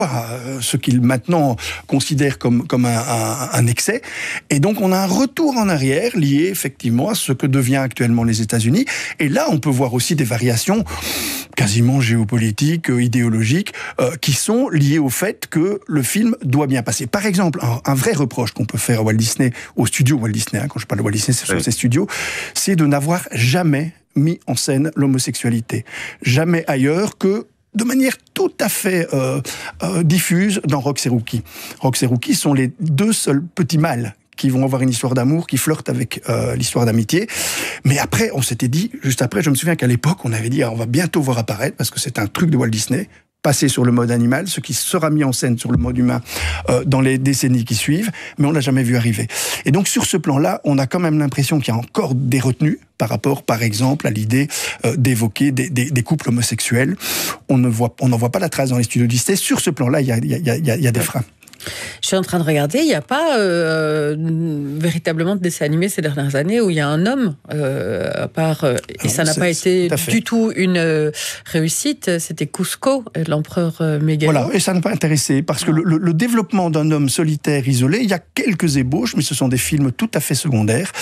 ce qu'ils maintenant considèrent comme un excès. Et donc on a un retour en arrière lié effectivement à ce que devient actuellement les États-Unis. Et là, on peut voir aussi des variations quasiment géopolitiques, idéologiques, qui sont liées au fait que le film doit bien passer. Par exemple, un vrai reproche qu'on peut faire à Walt Disney, au studio Walt Disney, quand je parle de Walt Disney, c'est sur ses studios, c'est de n'avoir jamais mis en scène l'homosexualité. Jamais ailleurs que de manière tout à fait diffuse dans Rox et Rookie. Rox et Rookie sont les deux seuls petits mâles qui vont avoir une histoire d'amour, qui flirtent avec l'histoire d'amitié. Mais après, on s'était dit, juste après, je me souviens qu'à l'époque, on avait dit, on va bientôt voir apparaître, parce que c'est un truc de Walt Disney, passer sur le mode animal, ce qui sera mis en scène sur le mode humain dans les décennies qui suivent, mais on l'a jamais vu arriver. Et donc sur ce plan-là, on a quand même l'impression qu'il y a encore des retenues par rapport, par exemple, à l'idée d'évoquer des couples homosexuels. On n'en voit pas la trace dans les studios Disney. Sur ce plan-là, il y a des freins. Je suis en train de regarder, il n'y a pas véritablement de dessin animé ces dernières années où il y a un homme, à part, et ça n'a pas été du tout une réussite, c'était Cusco, l'empereur Mégalo. Voilà, et ça n'a pas intéressé, parce que le développement d'un homme solitaire, isolé, il y a quelques ébauches, mais ce sont des films tout à fait secondaires,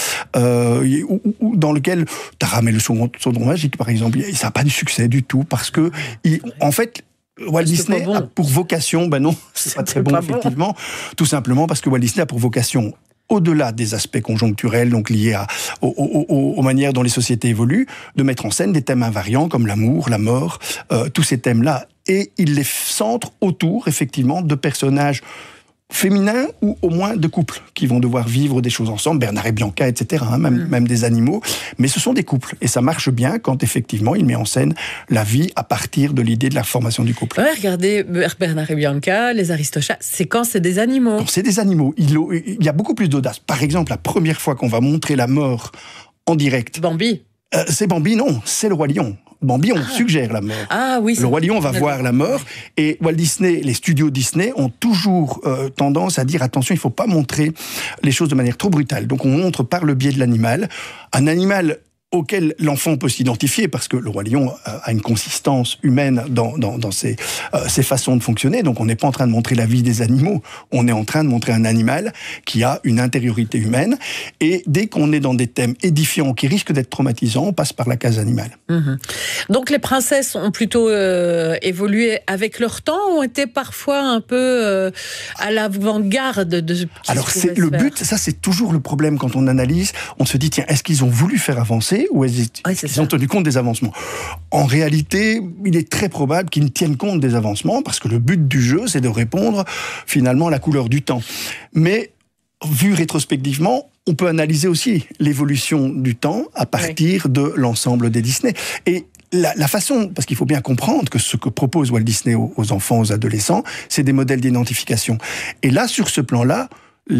dans lesquels Taram et le Chaudron magique, par exemple, ça n'a pas de succès du tout, parce que, en fait, Walt Disney a pour vocation, non, c'est pas très bon, effectivement, tout simplement parce que Walt Disney a pour vocation, au-delà des aspects conjoncturels, donc liés aux manières dont les sociétés évoluent, de mettre en scène des thèmes invariants comme l'amour, la mort, tous ces thèmes-là, et il les centre autour, effectivement, de personnages féminins ou au moins de couples qui vont devoir vivre des choses ensemble, Bernard et Bianca, etc., même des animaux, mais ce sont des couples, et ça marche bien quand effectivement il met en scène la vie à partir de l'idée de la formation du couple. Ouais, regardez Bernard et Bianca, les Aristochats, c'est quand c'est des animaux. Quand c'est des animaux, il y a beaucoup plus d'audace. Par exemple, la première fois qu'on va montrer la mort en direct... Bambi. C'est Bambi, non, c'est le Roi Lion. Bambi, on suggère la mort. Ah oui. Le Roi Lion va voir la mort, et Walt Disney, les studios Disney ont toujours tendance à dire attention, il ne faut pas montrer les choses de manière trop brutale. Donc on montre par le biais de l'animal, un animal auquel l'enfant peut s'identifier, parce que le Roi Lion a une consistance humaine dans ses façons de fonctionner, donc on n'est pas en train de montrer la vie des animaux, on est en train de montrer un animal qui a une intériorité humaine, et dès qu'on est dans des thèmes édifiants qui risquent d'être traumatisants, on passe par la case animale. Donc les princesses ont plutôt évolué avec leur temps, ont été parfois un peu à l'avant-garde de ce qui Alors c'est le but, ça c'est toujours le problème quand on analyse, on se dit tiens, est-ce qu'ils ont voulu faire avancer ou est-ce qu'ils ont tenu compte des avancements? En réalité, il est très probable qu'ils ne tiennent compte des avancements, parce que le but du jeu, c'est de répondre finalement à la couleur du temps. Mais vu rétrospectivement, on peut analyser aussi l'évolution du temps à partir de l'ensemble des Disney. Et la façon, parce qu'il faut bien comprendre que ce que propose Walt Disney aux enfants, aux adolescents, c'est des modèles d'identification. Et là, sur ce plan-là,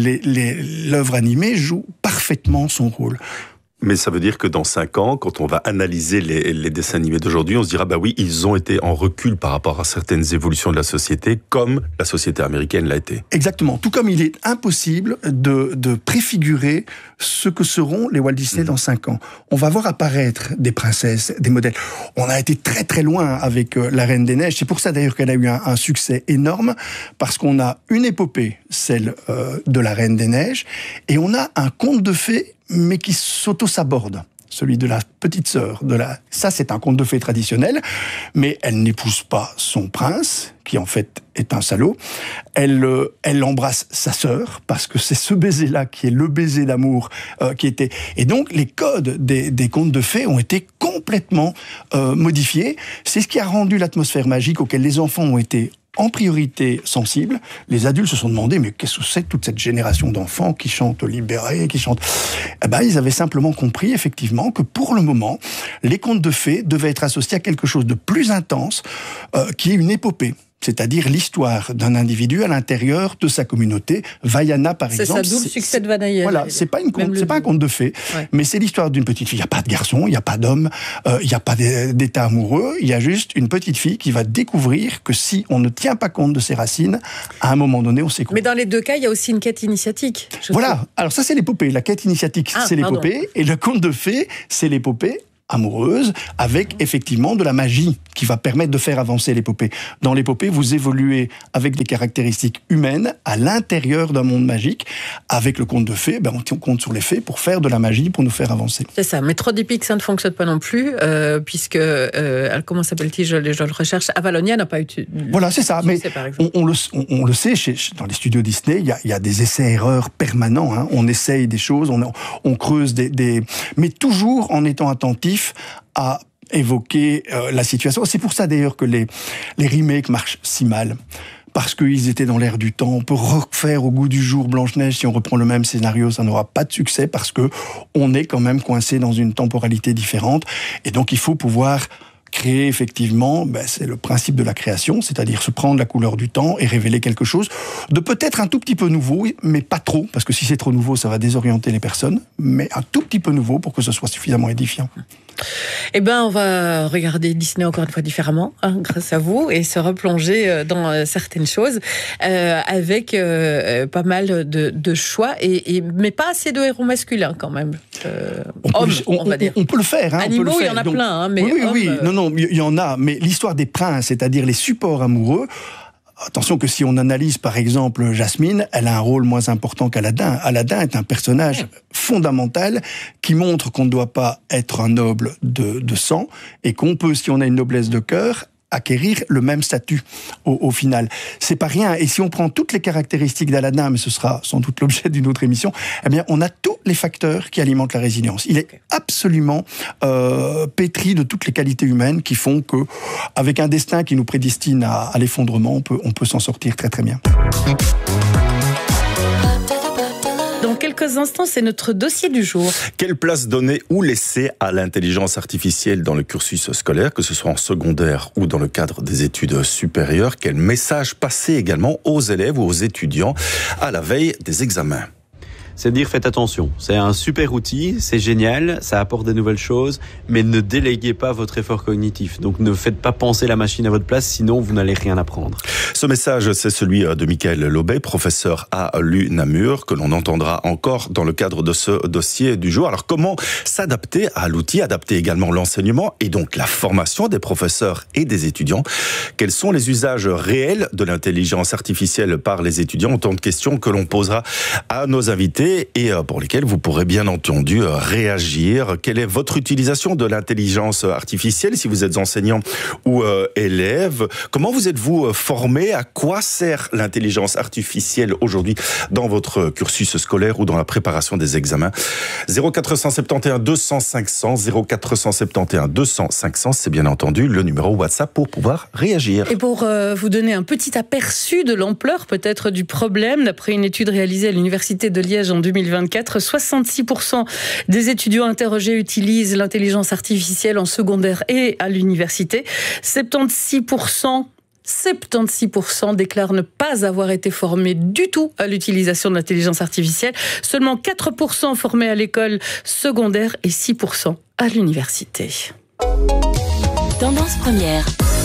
l'œuvre animée joue parfaitement son rôle. Mais ça veut dire que dans 5 ans, quand on va analyser les dessins animés d'aujourd'hui, on se dira, oui, ils ont été en recul par rapport à certaines évolutions de la société, comme la société américaine l'a été. Exactement. Tout comme il est impossible de préfigurer ce que seront les Walt Disney dans 5 ans. On va voir apparaître des princesses, des modèles. On a été très très loin avec La Reine des Neiges. C'est pour ça d'ailleurs qu'elle a eu un succès énorme, parce qu'on a une épopée, celle de La Reine des Neiges, et on a un conte de fées mais qui s'auto-saborde, celui de la petite sœur. Ça, c'est un conte de fées traditionnel, mais elle n'épouse pas son prince, qui en fait est un salaud. Elle embrasse sa sœur, parce que c'est ce baiser-là qui est le baiser d'amour qui était... Et donc, les codes des contes de fées ont été complètement modifiés. C'est ce qui a rendu l'atmosphère magique auquel les enfants ont été en priorité sensibles. Les adultes se sont demandé, mais qu'est-ce que c'est que toute cette génération d'enfants qui chantent libérés, qui chantent... ils avaient simplement compris, effectivement, que pour le moment, les contes de fées devaient être associés à quelque chose de plus intense, qui est une épopée. C'est-à-dire l'histoire d'un individu à l'intérieur de sa communauté. Vaiana, par exemple. C'est ça, d'où le succès de Vanaïa. Voilà, c'est pas un conte de fées, mais c'est l'histoire d'une petite fille. Il n'y a pas de garçon, il n'y a pas d'homme, il n'y a pas d'état amoureux, il y a juste une petite fille qui va découvrir que si on ne tient pas compte de ses racines, à un moment donné, on s'écroule. Mais dans les deux cas, il y a aussi une quête initiatique. Voilà, alors ça c'est l'épopée. La quête initiatique, c'est l'épopée, et le conte de fées, c'est l'épopée amoureuse, avec effectivement de la magie qui va permettre de faire avancer l'épopée. Dans l'épopée, vous évoluez avec des caractéristiques humaines à l'intérieur d'un monde magique. Avec le conte de fées, on compte sur les fées pour faire de la magie, pour nous faire avancer. C'est ça, mais trop d'épiques, ça ne fonctionne pas non plus, puisque, comment s'appelle-t-il, je le recherche, Avalonia n'a pas eu... Voilà, c'est ça, mais on le sait, dans les studios Disney, il y a des essais-erreurs permanents, hein. On essaye des choses, on creuse mais toujours en étant attentif à évoquer la situation. C'est pour ça d'ailleurs que les remakes marchent si mal. Parce qu'ils étaient dans l'air du temps. On peut refaire au goût du jour Blanche-Neige, si on reprend le même scénario, ça n'aura pas de succès parce que on est quand même coincé dans une temporalité différente. Et donc il faut pouvoir créer effectivement, c'est le principe de la création, c'est-à-dire se prendre la couleur du temps et révéler quelque chose de peut-être un tout petit peu nouveau, mais pas trop, parce que si c'est trop nouveau, ça va désorienter les personnes, mais un tout petit peu nouveau pour que ce soit suffisamment édifiant. Eh bien, on va regarder Disney encore une fois différemment, grâce à vous, et se replonger dans certaines choses, avec pas mal de choix, mais pas assez de héros masculins quand même. On peut le faire. Animaux, il y en a plein. Mais oui. Non, il y en a, mais l'histoire des princes, c'est-à-dire les supports amoureux, attention que si on analyse par exemple Jasmine, elle a un rôle moins important qu'Aladin. Aladin est un personnage fondamental qui montre qu'on ne doit pas être un noble de sang et qu'on peut, si on a une noblesse de cœur, acquérir le même statut au final. C'est pas rien. Et si on prend toutes les caractéristiques d'Aladin, mais ce sera sans doute l'objet d'une autre émission, eh bien, on a tous les facteurs qui alimentent la résilience. Il est absolument pétri de toutes les qualités humaines qui font que, avec un destin qui nous prédestine à l'effondrement, on peut s'en sortir très très bien. Dans quelques instants, c'est notre dossier du jour. Quelle place donner ou laisser à l'intelligence artificielle dans le cursus scolaire, que ce soit en secondaire ou dans le cadre des études supérieures? Quel message passer également aux élèves ou aux étudiants à la veille des examens? C'est de dire faites attention. C'est un super outil, c'est génial, ça apporte des nouvelles choses, mais ne déléguez pas votre effort cognitif. Donc ne faites pas penser la machine à votre place, sinon vous n'allez rien apprendre. Ce message, c'est celui de Michael Lobé, professeur à l'UNAMUR, que l'on entendra encore dans le cadre de ce dossier du jour. Alors comment s'adapter à l'outil, adapter également l'enseignement et donc la formation des professeurs et des étudiants? Quels sont les usages réels de l'intelligence artificielle par les étudiants? Autant de questions que l'on posera à nos invités et pour lesquels vous pourrez bien entendu réagir. Quelle est votre utilisation de l'intelligence artificielle si vous êtes enseignant ou élève? Comment vous êtes-vous formé? À quoi sert l'intelligence artificielle aujourd'hui dans votre cursus scolaire ou dans la préparation des examens? 0471 200 500, 0471 200 500, c'est bien entendu le numéro WhatsApp pour pouvoir réagir. Et pour vous donner un petit aperçu de l'ampleur peut-être du problème, d'après une étude réalisée à l'Université de Liège en 2024, 66% des étudiants interrogés utilisent l'intelligence artificielle en secondaire et à l'université. 76% déclarent ne pas avoir été formés du tout à l'utilisation de l'intelligence artificielle. Seulement 4% formés à l'école secondaire et 6% à l'université. Tendance première.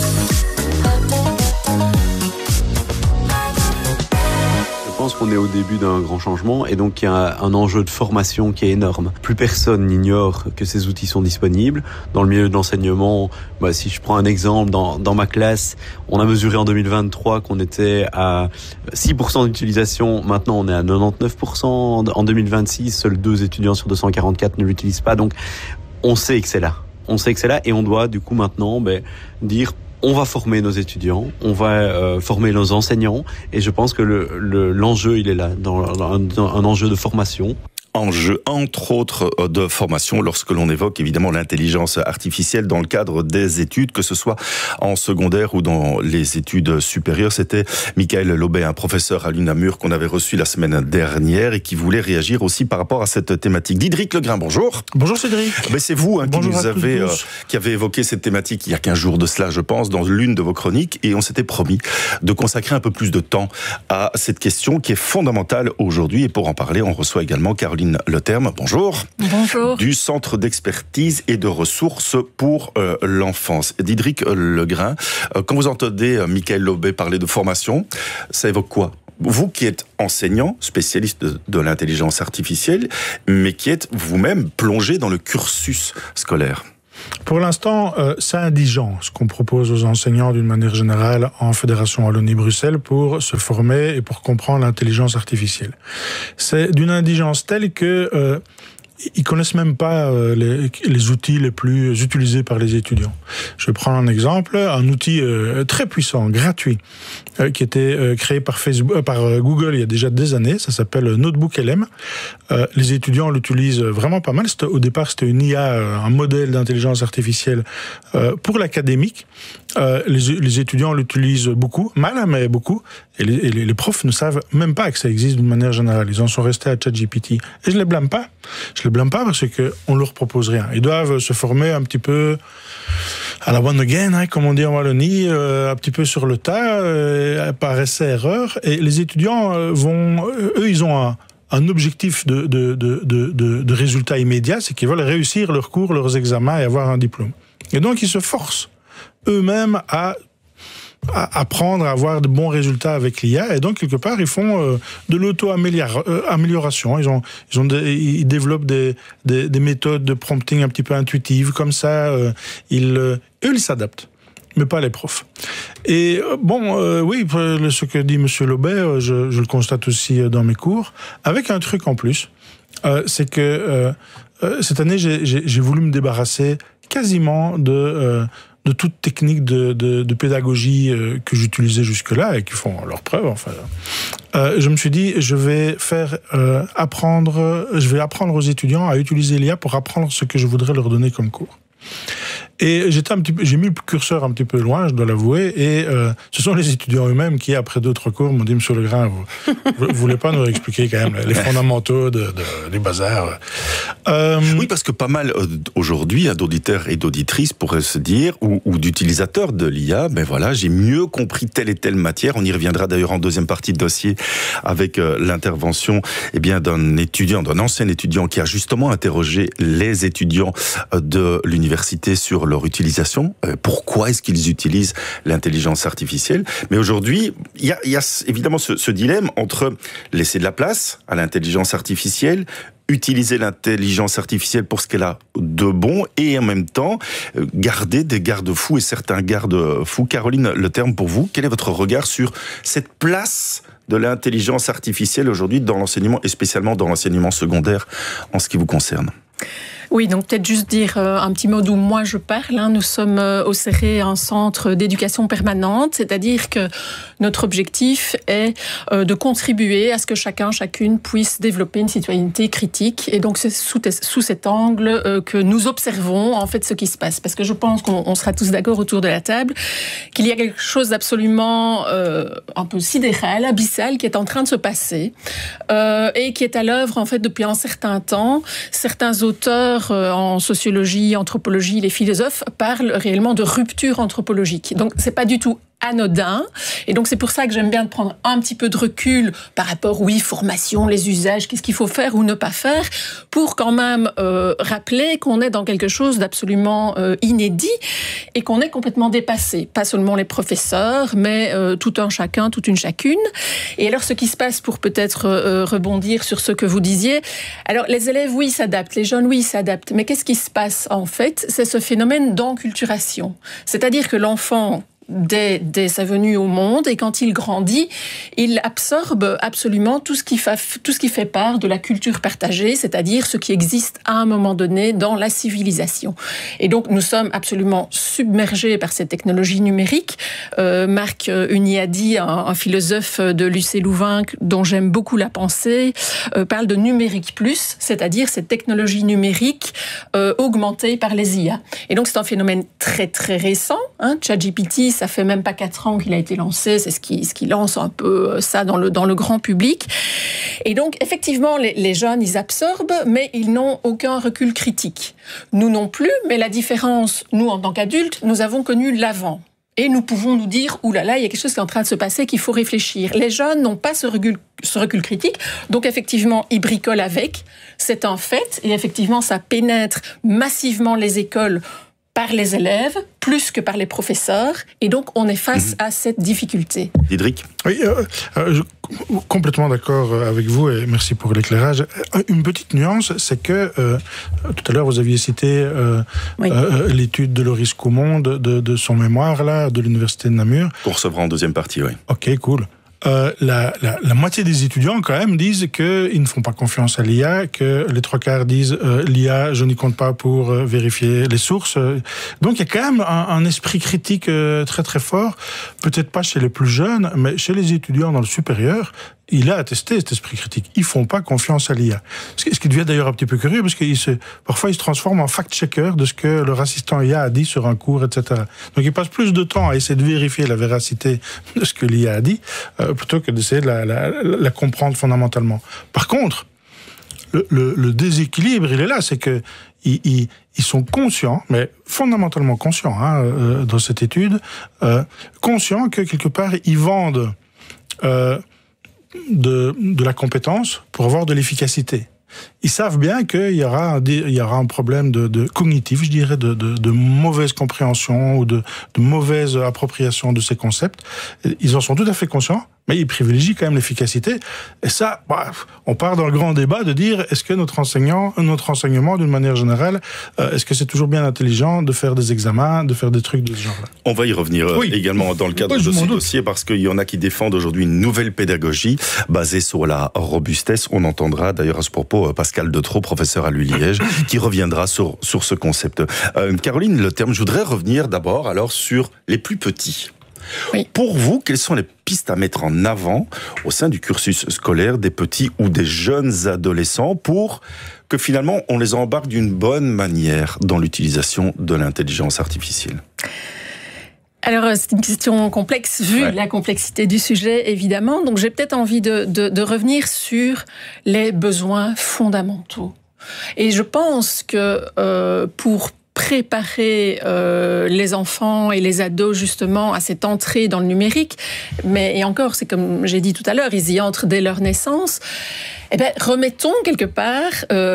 Je pense qu'on est au début d'un grand changement et donc il y a un enjeu de formation qui est énorme. Plus personne n'ignore que ces outils sont disponibles. Dans le milieu de l'enseignement, si je prends un exemple, dans ma classe, on a mesuré en 2023 qu'on était à 6% d'utilisation. Maintenant, on est à 99%. En 2026, seuls 2 étudiants sur 244 ne l'utilisent pas. Donc, on sait que c'est là. Et on doit du coup maintenant dire on va former nos étudiants, on va former nos enseignants, et je pense que l'enjeu il est là, dans un enjeu de formation. Enjeu, entre autres, de formation lorsque l'on évoque évidemment l'intelligence artificielle dans le cadre des études, que ce soit en secondaire ou dans les études supérieures. C'était Michael Lobé, un professeur à l'UNAMUR qu'on avait reçu la semaine dernière et qui voulait réagir aussi par rapport à cette thématique. Didrik Legrain, bonjour. Bonjour Cédric. C'est vous qui avez évoqué cette thématique il y a 15 jours de cela, je pense, dans l'une de vos chroniques, et on s'était promis de consacrer un peu plus de temps à cette question qui est fondamentale aujourd'hui. Et pour en parler, on reçoit également Caroline Leterme, bonjour. Bonjour. Du Centre d'expertise et de ressources pour l'enfance. Didrik Legrain, quand vous entendez Michael Lobé parler de formation, ça évoque quoi? Vous qui êtes enseignant, spécialiste de l'intelligence artificielle, mais qui êtes vous-même plongé dans le cursus scolaire. Pour l'instant, c'est indigent ce qu'on propose aux enseignants d'une manière générale en Fédération Wallonie-Bruxelles pour se former et pour comprendre l'intelligence artificielle. C'est d'une indigence telle que ils connaissent même pas les outils les plus utilisés par les étudiants. Je vais prendre un exemple, un outil très puissant, gratuit, qui était créé par Google il y a déjà des années. Ça s'appelle NotebookLM. Les étudiants l'utilisent vraiment pas mal. Au départ, c'était une IA, un modèle d'intelligence artificielle pour l'académique. Les étudiants l'utilisent beaucoup, mal, mais beaucoup. Et les profs ne savent même pas que ça existe d'une manière générale. Ils en sont restés à ChatGPT. Et je les blâme pas. Je les blâme pas parce qu'on leur propose rien. Ils doivent se former un petit peu à la one again, comme on dit en Wallonie, un petit peu sur le tas, par essai-erreur. Et les étudiants ils ont un objectif de résultat immédiat, c'est qu'ils veulent réussir leurs cours, leurs examens et avoir un diplôme. Et donc, ils se forcent eux-mêmes à apprendre à avoir de bons résultats avec l'IA, et donc quelque part ils font de l'auto-amélioration. Ils développent des méthodes de prompting un petit peu intuitives, comme ça ils s'adaptent, mais pas les profs. Et oui, ce que dit Monsieur Lobet, je le constate aussi dans mes cours, avec un truc en plus, c'est que cette année j'ai voulu me débarrasser quasiment de toute technique de pédagogie que j'utilisais jusque-là et qui font leurs preuves. Enfin, je me suis dit, je vais apprendre aux étudiants à utiliser l'IA pour apprendre ce que je voudrais leur donner comme cours. Et j'ai mis le curseur un petit peu loin, je dois l'avouer, et ce sont les étudiants eux-mêmes qui, après 2-3 cours, m'ont dit, Monsieur Legrain, vous voulez pas nous expliquer quand même les fondamentaux des bazars? Oui, parce que pas mal aujourd'hui d'auditeurs et d'auditrices pourraient se dire, ou d'utilisateurs de l'IA, ben voilà, j'ai mieux compris telle et telle matière. On y reviendra d'ailleurs en deuxième partie de dossier avec l'intervention d'un ancien étudiant qui a justement interrogé les étudiants de l'université sur leur utilisation. Pourquoi est-ce qu'ils utilisent l'intelligence artificielle? Mais aujourd'hui, il y a évidemment ce dilemme entre laisser de la place à l'intelligence artificielle, utiliser l'intelligence artificielle pour ce qu'elle a de bon, et en même temps garder des garde-fous, et certains garde-fous. Caroline, le terme pour vous, quel est votre regard sur cette place de l'intelligence artificielle aujourd'hui dans l'enseignement, et spécialement dans l'enseignement secondaire en ce qui vous concerne? Oui, donc peut-être juste dire un petit mot d'où moi je parle. Nous sommes au CERE un centre d'éducation permanente, c'est-à-dire que notre objectif est de contribuer à ce que chacune puisse développer une citoyenneté critique. Et donc c'est sous cet angle que nous observons en fait ce qui se passe. Parce que je pense qu'on sera tous d'accord autour de la table qu'il y a quelque chose d'absolument un peu sidéral, abyssal qui est en train de se passer et qui est à l'œuvre en fait depuis un certain temps. Certains auteurs en sociologie, anthropologie, les philosophes parlent réellement de rupture anthropologique. Donc c'est pas du tout anodin, et donc c'est pour ça que j'aime bien prendre un petit peu de recul par rapport, formation, les usages, qu'est-ce qu'il faut faire ou ne pas faire, pour quand même rappeler qu'on est dans quelque chose d'absolument inédit et qu'on est complètement dépassé. Pas seulement les professeurs, mais tout un chacun, toute une chacune. Et alors ce qui se passe, pour peut-être rebondir sur ce que vous disiez, alors les élèves, oui, s'adaptent, les jeunes, oui, s'adaptent, mais qu'est-ce qui se passe en fait? C'est ce phénomène d'enculturation. C'est-à-dire que l'enfant, dès sa venue au monde, et quand il grandit, il absorbe absolument tout ce qui fait part de la culture partagée, c'est-à-dire ce qui existe à un moment donné dans la civilisation. Et donc nous sommes absolument submergés par cette technologie numérique. Marc Uniadi, un philosophe de l'UC Louvain dont j'aime beaucoup la pensée, parle de numérique plus, c'est-à-dire cette technologie numérique augmentée par les IA. Et donc c'est un phénomène très très récent. ChatGPT, ça fait même pas 4 ans qu'il a été lancé, c'est ce qui lance un peu ça dans le grand public. Et donc, effectivement, les jeunes, ils absorbent, mais ils n'ont aucun recul critique. Nous non plus, mais la différence, nous, en tant qu'adultes, nous avons connu l'avant. Et nous pouvons nous dire, oulala, il y a quelque chose qui est en train de se passer, qu'il faut réfléchir. Les jeunes n'ont pas ce recul critique, donc effectivement, ils bricolent avec, c'est un fait, et effectivement, ça pénètre massivement les écoles, par les élèves, plus que par les professeurs, et donc on est face à cette difficulté. Diederik ? Oui, complètement d'accord avec vous, et merci pour l'éclairage. Une petite nuance, c'est que, tout à l'heure vous aviez cité l'étude de Loris Coumont, de son mémoire, là, de l'Université de Namur. Qu'on recevra en deuxième partie, oui. Ok, cool. La moitié des étudiants, quand même, disent qu'ils ne font pas confiance à l'IA, que les 3/4 disent l'IA, je n'y compte pas pour vérifier les sources. Donc, il y a quand même un esprit critique très, très fort. Peut-être pas chez les plus jeunes, mais chez les étudiants dans le supérieur, il a attesté cet esprit critique. Ils font pas confiance à l'IA. Ce qui devient d'ailleurs un petit peu curieux, parce parfois ils se transforment en fact-checker de ce que leur assistant IA a dit sur un cours, etc. Donc ils passent plus de temps à essayer de vérifier la véracité de ce que l'IA a dit, plutôt que d'essayer de la comprendre fondamentalement. Par contre, le déséquilibre, il est là, c'est que ils sont conscients, mais fondamentalement conscients, dans cette étude, conscients que quelque part ils vendent de la compétence pour avoir de l'efficacité. Ils savent bien qu'il y aura un problème de cognitif, je dirais, de mauvaise compréhension ou de mauvaise appropriation de ces concepts. Ils en sont tout à fait conscients, mais ils privilégient quand même l'efficacité. Et ça, on part dans le grand débat de dire, est-ce que notre enseignement, d'une manière générale, est-ce que c'est toujours bien intelligent de faire des examens, de faire des trucs de ce genre-là ? On va y revenir également dans le cadre de ce dossier, parce qu'il y en a qui défendent aujourd'hui une nouvelle pédagogie basée sur la robustesse. On entendra d'ailleurs à ce propos Pascal Detreau, professeur à l'ULiège, qui reviendra sur ce concept. Caroline Le Terme, je voudrais revenir d'abord alors sur les plus petits. Oui. Pour vous, quelles sont les pistes à mettre en avant au sein du cursus scolaire des petits ou des jeunes adolescents pour que finalement on les embarque d'une bonne manière dans l'utilisation de l'intelligence artificielle ? Alors, c'est une question complexe, vu la complexité du sujet, évidemment. Donc, j'ai peut-être envie de revenir sur les besoins fondamentaux. Et je pense que pour préparer les enfants et les ados justement à cette entrée dans le numérique, et encore, c'est comme j'ai dit tout à l'heure, ils y entrent dès leur naissance. Remettons quelque part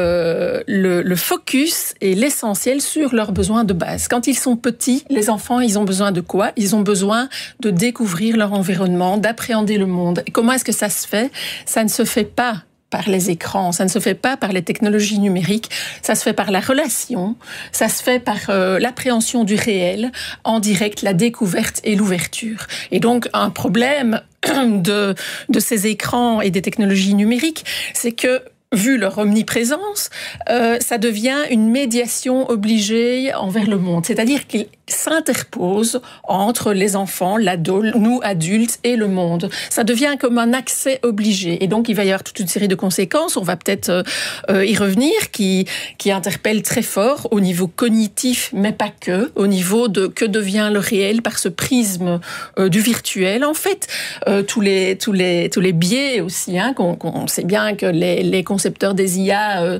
le focus et l'essentiel sur leurs besoins de base. Quand ils sont petits, les enfants, ils ont besoin de quoi ? Ils ont besoin de découvrir leur environnement, d'appréhender le monde. Et comment est-ce que ça se fait ? Ça ne se fait pas par les écrans, ça ne se fait pas par les technologies numériques, ça se fait par la relation, ça se fait par l'appréhension du réel, en direct, la découverte et l'ouverture. Et donc, un problème de ces écrans et des technologies numériques, c'est que, vu leur omniprésence, ça devient une médiation obligée envers le monde. C'est-à-dire qu'ils s'interposent entre les enfants, l'ado, nous adultes et le monde. Ça devient comme un accès obligé. Et donc, il va y avoir toute une série de conséquences. On va peut-être y revenir, qui interpellent très fort au niveau cognitif, mais pas que, au niveau de que devient le réel par ce prisme du virtuel. En fait, tous les biais aussi, qu'on sait bien que les concepteurs des IA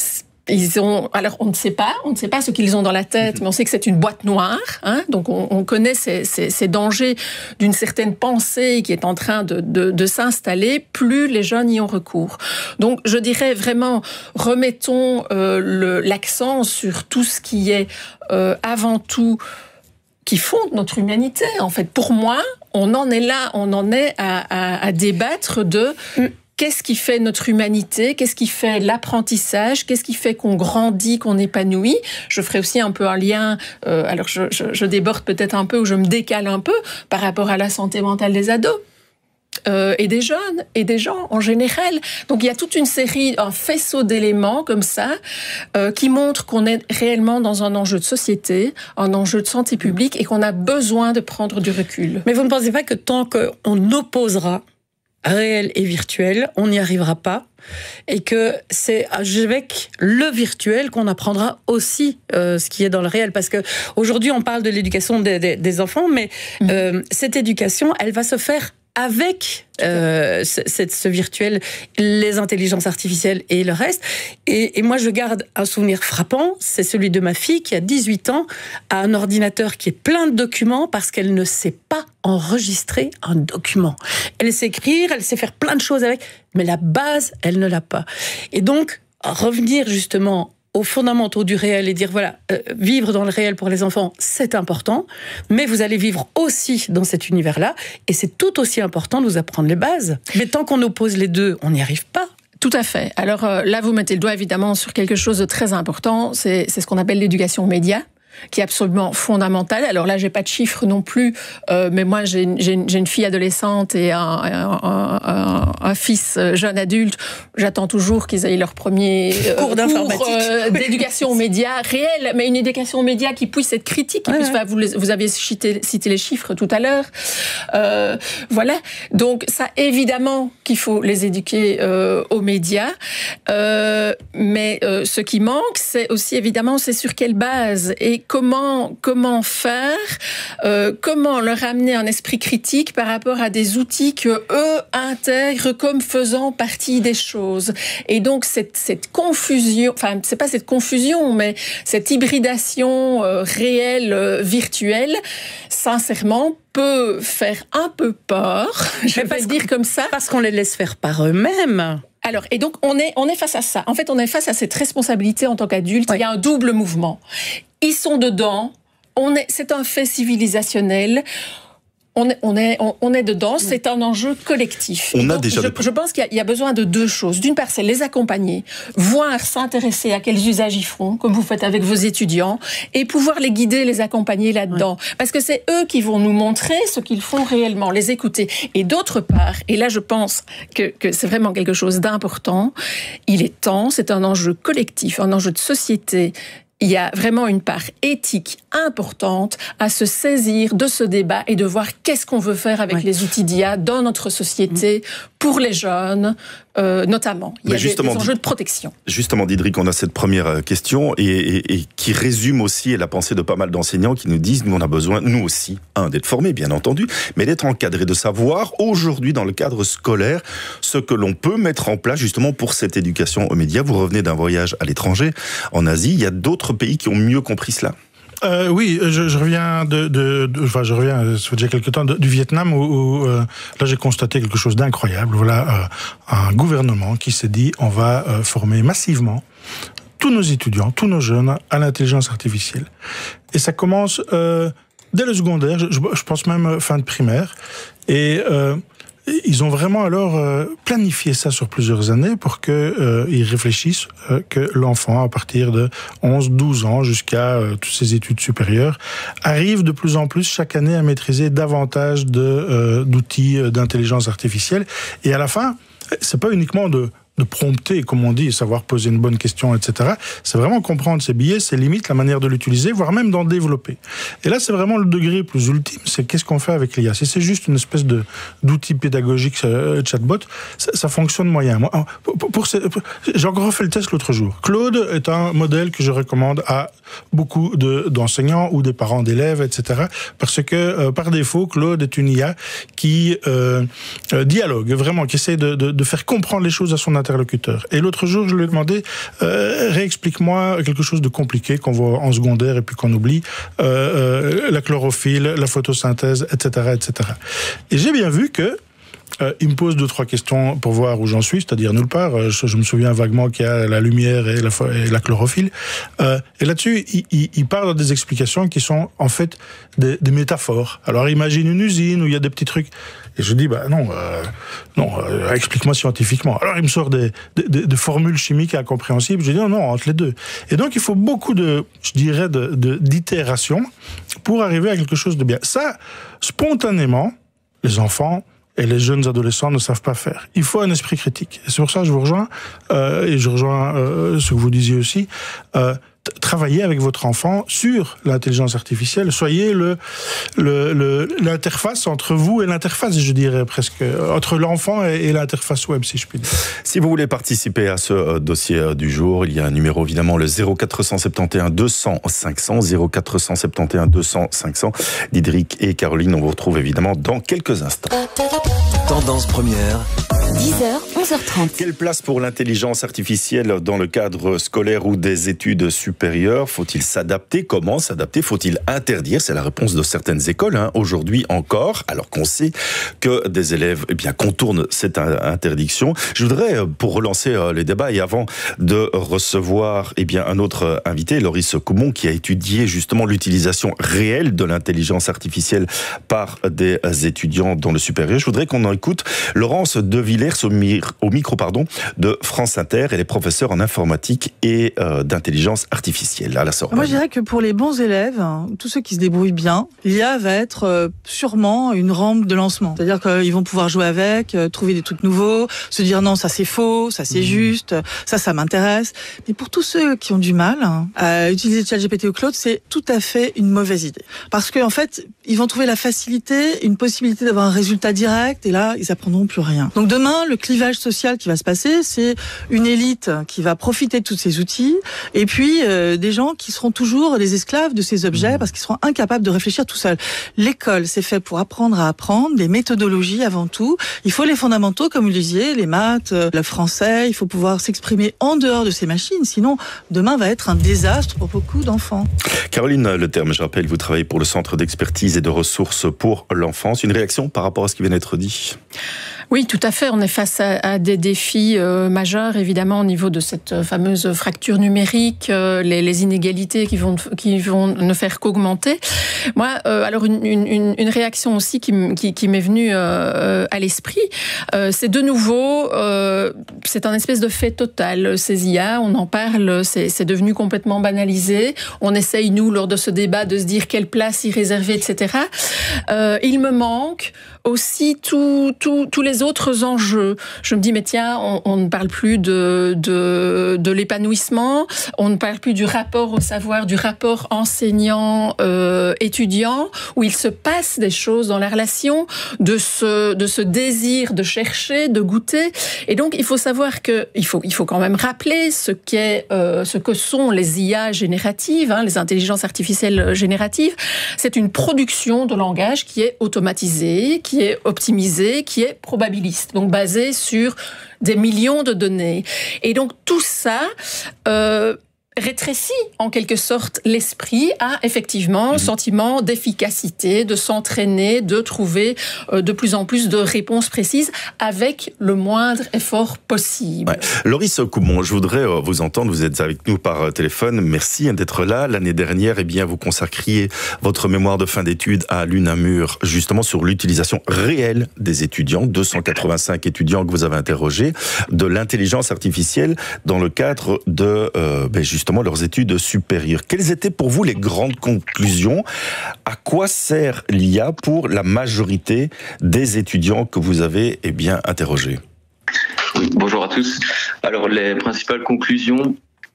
alors on ne sait pas ce qu'ils ont dans la tête, mais on sait que c'est une boîte noire, donc on connaît ces dangers d'une certaine pensée qui est en train de s'installer, plus les jeunes y ont recours. Donc je dirais vraiment, remettons l'accent sur tout ce qui est avant tout qui fonde notre humanité. En fait, pour moi, on en est à débattre de qu'est-ce qui fait notre humanité ? Qu'est-ce qui fait l'apprentissage ? Qu'est-ce qui fait qu'on grandit, qu'on épanouit ? Je ferai aussi un peu un lien, alors je déborde peut-être un peu ou je me décale un peu par rapport à la santé mentale des ados. Et des jeunes, et des gens en général. Donc il y a toute une série, un faisceau d'éléments comme ça, qui montrent qu'on est réellement dans un enjeu de société, un enjeu de santé publique, et qu'on a besoin de prendre du recul. Mais vous ne pensez pas que tant qu'on opposera réel et virtuel, on n'y arrivera pas, et que c'est avec le virtuel qu'on apprendra aussi ce qui est dans le réel, parce que aujourd'hui on parle de l'éducation des enfants, mais cette éducation, elle va se faire avec ce virtuel, les intelligences artificielles et le reste. Et moi, je garde un souvenir frappant, c'est celui de ma fille qui a 18 ans, a un ordinateur qui est plein de documents parce qu'elle ne sait pas enregistrer un document. Elle sait écrire, elle sait faire plein de choses avec, mais la base, elle ne l'a pas. Et donc, revenir justement aux fondamentaux du réel et dire voilà, vivre dans le réel pour les enfants, c'est important, mais vous allez vivre aussi dans cet univers-là, et c'est tout aussi important de vous apprendre les bases. Mais tant qu'on oppose les deux, on n'y arrive pas. Tout à fait. Alors là, vous mettez le doigt évidemment sur quelque chose de très important, c'est ce qu'on appelle l'éducation média, qui est absolument fondamentale. Alors là, j'ai pas de chiffres non plus, mais moi, j'ai une fille adolescente et un fils jeune adulte. J'attends toujours qu'ils aient leur premier cours d'informatique, d'éducation média réelle, mais une éducation média qui puisse être critique. Qui puisse, vous aviez cité les chiffres tout à l'heure. Voilà. Donc ça, évidemment, qu'il faut les éduquer aux médias. Mais ce qui manque, c'est aussi évidemment, c'est sur quelle base et comment faire, comment leur amener un esprit critique par rapport à des outils que eux intègrent comme faisant partie des choses. Et donc cette confusion, enfin c'est pas cette confusion, mais cette hybridation réelle virtuelle, sincèrement peut faire un peu peur. Je vais le dire comme ça, parce qu'on les laisse faire par eux-mêmes. Alors, et donc, on est face à ça. En fait, on est face à cette responsabilité en tant qu'adulte. Oui. Il y a un double mouvement. Ils sont dedans. C'est un fait civilisationnel. On est dedans, c'est un enjeu collectif. Je pense qu'il y a besoin de deux choses. D'une part, c'est les accompagner, voir, s'intéresser à quels usages ils font, comme vous faites avec vos étudiants, et pouvoir les guider, les accompagner là-dedans. Oui. Parce que c'est eux qui vont nous montrer ce qu'ils font réellement, les écouter. Et d'autre part, et là je pense que c'est vraiment quelque chose d'important, il est temps, c'est un enjeu collectif, un enjeu de société. Il y a vraiment une part éthique importante à se saisir de ce débat et de voir qu'est-ce qu'on veut faire avec les outils d'IA dans notre société, pour les jeunes notamment. Il y a des enjeux de protection. Justement, Diederik, on a cette première question et qui résume aussi la pensée de pas mal d'enseignants qui nous disent, nous on a besoin, nous aussi, d'être formés bien entendu, mais d'être encadrés, de savoir aujourd'hui dans le cadre scolaire ce que l'on peut mettre en place justement pour cette éducation aux médias. Vous revenez d'un voyage à l'étranger, en Asie, il y a d'autres pays qui ont mieux compris cela. Oui, je reviens je reviens, ça fait déjà quelques temps, du Vietnam où là j'ai constaté quelque chose d'incroyable. Voilà, un gouvernement qui s'est dit on va former massivement tous nos étudiants, tous nos jeunes à l'intelligence artificielle. Et ça commence dès le secondaire, je pense même fin de primaire. Et ils ont vraiment alors planifié ça sur plusieurs années pour qu'ils réfléchissent que l'enfant, à partir de 11-12 ans jusqu'à toutes ses études supérieures, arrive de plus en plus chaque année à maîtriser davantage d'outils d'intelligence artificielle. Et à la fin, c'est pas uniquement de prompter, comme on dit, savoir poser une bonne question, etc. C'est vraiment comprendre ses biais, ses limites, la manière de l'utiliser, voire même d'en développer. Et là, c'est vraiment le degré plus ultime, c'est qu'est-ce qu'on fait avec l'IA. Si c'est juste une espèce d'outil pédagogique chatbot, ça fonctionne moyen. Moi, j'ai encore refait le test l'autre jour. Claude est un modèle que je recommande à beaucoup d'enseignants ou des parents d'élèves, etc. Parce que, par défaut, Claude est une IA qui dialogue, vraiment, qui essaie de faire comprendre les choses à son interlocuteur. Et l'autre jour, je lui ai demandé, réexplique-moi quelque chose de compliqué qu'on voit en secondaire et puis qu'on oublie, la chlorophylle, la photosynthèse, etc., etc. Et j'ai bien vu que il me pose 2-3 questions pour voir où j'en suis, c'est-à-dire nulle part. Je me souviens vaguement qu'il y a la lumière et la chlorophylle. Et là-dessus, il part dans des explications qui sont en fait des métaphores. Alors imagine une usine où il y a des petits trucs. Et je dis, non, explique-moi scientifiquement. Alors il me sort des formules chimiques incompréhensibles. Je dis, non, entre les deux. Et donc il faut beaucoup d'itération pour arriver à quelque chose de bien. Ça, spontanément, les enfants et les jeunes adolescents ne savent pas faire. Il faut un esprit critique. Et c'est pour ça que je vous rejoins, et je rejoins ce que vous disiez aussi, travaillez avec votre enfant sur l'intelligence artificielle. Soyez l'interface entre vous et l'interface, je dirais presque, entre l'enfant et l'interface web, si je puis dire. Si vous voulez participer à ce dossier du jour, il y a un numéro évidemment, le 0471 200 500, 0471 200 500. Diederik et Caroline, on vous retrouve évidemment dans quelques instants. Tendance première. 10h, 11h30. Quelle place pour l'intelligence artificielle dans le cadre scolaire ou des études supérieures? Faut-il s'adapter? Comment s'adapter? Faut-il interdire? C'est la réponse de certaines écoles, aujourd'hui encore, alors qu'on sait que des élèves contournent cette interdiction. Je voudrais, pour relancer les débats et avant de recevoir un autre invité, Loris Coumont, qui a étudié justement l'utilisation réelle de l'intelligence artificielle par des étudiants dans le supérieur. Je voudrais qu'on en écoute Laurence De Villers au micro de France Inter. Elle est professeure en informatique et d'intelligence artificielle à la Sorbonne. Moi, je dirais que pour les bons élèves, tous ceux qui se débrouillent bien, l'IA va être sûrement une rampe de lancement. C'est-à-dire qu'ils vont pouvoir jouer avec, trouver des trucs nouveaux, se dire non, ça c'est faux, ça c'est juste, ça m'intéresse. Mais pour tous ceux qui ont du mal à utiliser ChatGPT ou Claude, c'est tout à fait une mauvaise idée. Parce qu'en fait, ils vont trouver la facilité, une possibilité d'avoir un résultat direct, et là, ils apprendront plus rien. Donc demain, le clivage social qui va se passer, c'est une élite qui va profiter de tous ces outils, et puis des gens qui seront toujours des esclaves de ces objets parce qu'ils seront incapables de réfléchir tout seuls. L'école, c'est fait pour apprendre à apprendre, des méthodologies avant tout. Il faut les fondamentaux, comme vous le disiez, les maths, le français. Il faut pouvoir s'exprimer en dehors de ces machines, sinon demain va être un désastre pour beaucoup d'enfants. Caroline Leterme, je rappelle, vous travaillez pour le Centre d'expertise et de ressources pour l'enfance. Une réaction par rapport à ce qui vient d'être dit? Oui, tout à fait. On est face à des défis majeurs, évidemment, au niveau de cette fameuse fracture numérique, les inégalités qui vont ne faire qu'augmenter. Moi, alors une réaction aussi qui m'est venue à l'esprit, c'est de nouveau, c'est un espèce de fait total. Ces IA, on en parle, c'est devenu complètement banalisé. On essaye, nous, lors de ce débat, de se dire quelle place y réserver, etc. Il me manque aussi tous les autres enjeux. Je me dis, mais tiens, on ne parle plus de l'épanouissement, on ne parle plus du rapport au savoir, du rapport enseignant-étudiant, où il se passe des choses dans la relation, de ce désir de chercher, de goûter. Et donc, il faut savoir il faut quand même rappeler ce que sont les IA génératives, les intelligences artificielles génératives. C'est une production de langage qui est automatisée, qui est optimisée, qui est probabiliste, donc basée sur des millions de données. Et donc tout ça rétrécit en quelque sorte l'esprit à effectivement le sentiment d'efficacité, de s'entraîner, de trouver de plus en plus de réponses précises avec le moindre effort possible. Ouais. Loris Coumont, je voudrais vous entendre, vous êtes avec nous par téléphone, merci d'être là. L'année dernière, vous consacriez votre mémoire de fin d'études à l'UNAMUR, justement sur l'utilisation réelle des étudiants, 285 étudiants que vous avez interrogés, de l'intelligence artificielle dans le cadre de justement leurs études supérieures. Quelles étaient pour vous les grandes conclusions? À quoi sert l'IA pour la majorité des étudiants que vous avez interrogés? Bonjour à tous. Alors les principales conclusions,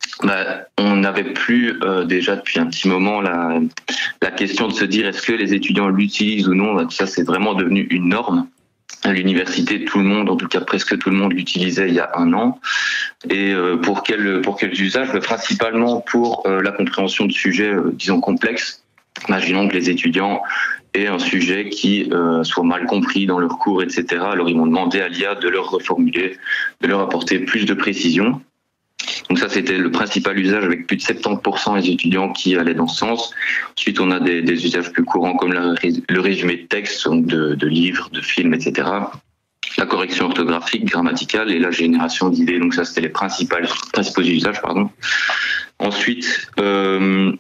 on n'avait plus déjà depuis un petit moment la question de se dire est-ce que les étudiants l'utilisent ou non. Ça c'est vraiment devenu une norme. À l'université, tout le monde, en tout cas presque tout le monde l'utilisait il y a un an. Et pour quels usages? Principalement pour la compréhension de sujets, disons, complexes. Imaginons que les étudiants aient un sujet qui soit mal compris dans leur cours, etc. Alors ils vont demander à l'IA de leur reformuler, de leur apporter plus de précision. Donc ça, c'était le principal usage avec plus de 70% des étudiants qui allaient dans ce sens. Ensuite, on a des usages plus courants comme le résumé de texte, donc de livres, de films, etc. La correction orthographique, grammaticale et la génération d'idées. Donc ça, c'était les principaux usages. Ensuite, on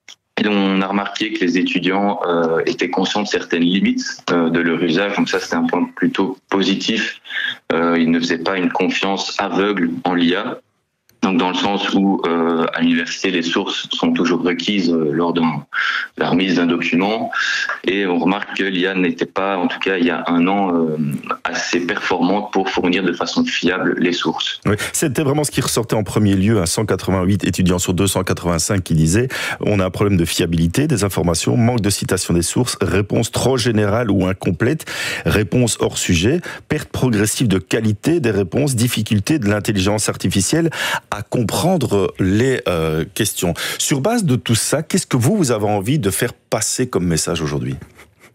a remarqué que les étudiants étaient conscients de certaines limites de leur usage. Donc ça, c'était un point plutôt positif. Ils ne faisaient pas une confiance aveugle en l'IA. Donc dans le sens où à l'université les sources sont toujours requises lors de la remise d'un document, et on remarque que l'IA n'était pas, en tout cas il y a un an, assez performante pour fournir de façon fiable les sources. Oui, c'était vraiment ce qui ressortait en premier lieu, 188 étudiants sur 285 qui disaient on a un problème de fiabilité des informations, manque de citation des sources, réponse trop générale ou incomplète, réponse hors sujet, perte progressive de qualité des réponses, difficulté de l'intelligence artificielle à comprendre les questions. Sur base de tout ça, qu'est-ce que vous avez envie de faire passer comme message aujourd'hui ?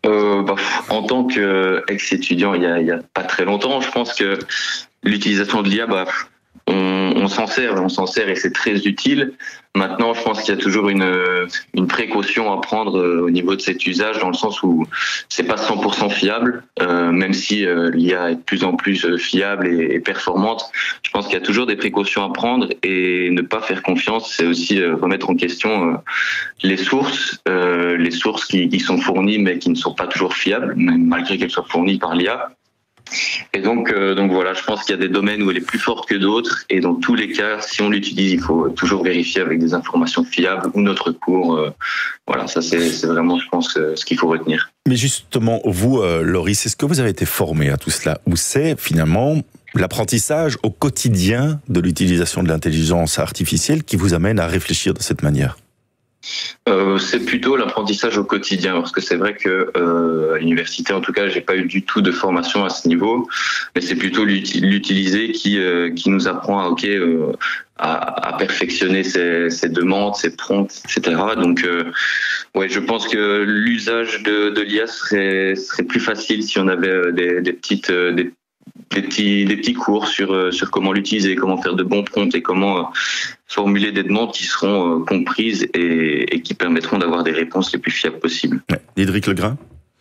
En tant qu'ex-étudiant, il y a pas très longtemps, je pense que l'utilisation de l'IA, on s'en sert et c'est très utile. Maintenant, je pense qu'il y a toujours une précaution à prendre au niveau de cet usage, dans le sens où c'est pas 100% fiable, même si l'IA est de plus en plus fiable et performante. Je pense qu'il y a toujours des précautions à prendre, et ne pas faire confiance, c'est aussi remettre en question les sources qui sont fournies mais qui ne sont pas toujours fiables, même malgré qu'elles soient fournies par l'IA. Et donc voilà, je pense qu'il y a des domaines où elle est plus forte que d'autres, et dans tous les cas, si on l'utilise, il faut toujours vérifier avec des informations fiables ou notre cours. Voilà, ça c'est vraiment, je pense, ce qu'il faut retenir. Mais justement, vous, Loris, est-ce que vous avez été formé à tout cela, ou c'est finalement l'apprentissage au quotidien de l'utilisation de l'intelligence artificielle qui vous amène à réfléchir de cette manière ? C'est plutôt l'apprentissage au quotidien, parce que c'est vrai que à l'université, en tout cas, j'ai pas eu du tout de formation à ce niveau, mais c'est plutôt l'utiliser qui nous apprend à perfectionner ses demandes, ses prompts, etc. Donc, je pense que l'usage de l'IA serait plus facile si on avait des petits cours sur comment l'utiliser, comment faire de bons prompts et comment formuler des demandes qui seront comprises et qui permettront d'avoir des réponses les plus fiables possibles. Ouais. Diedrich Legrain.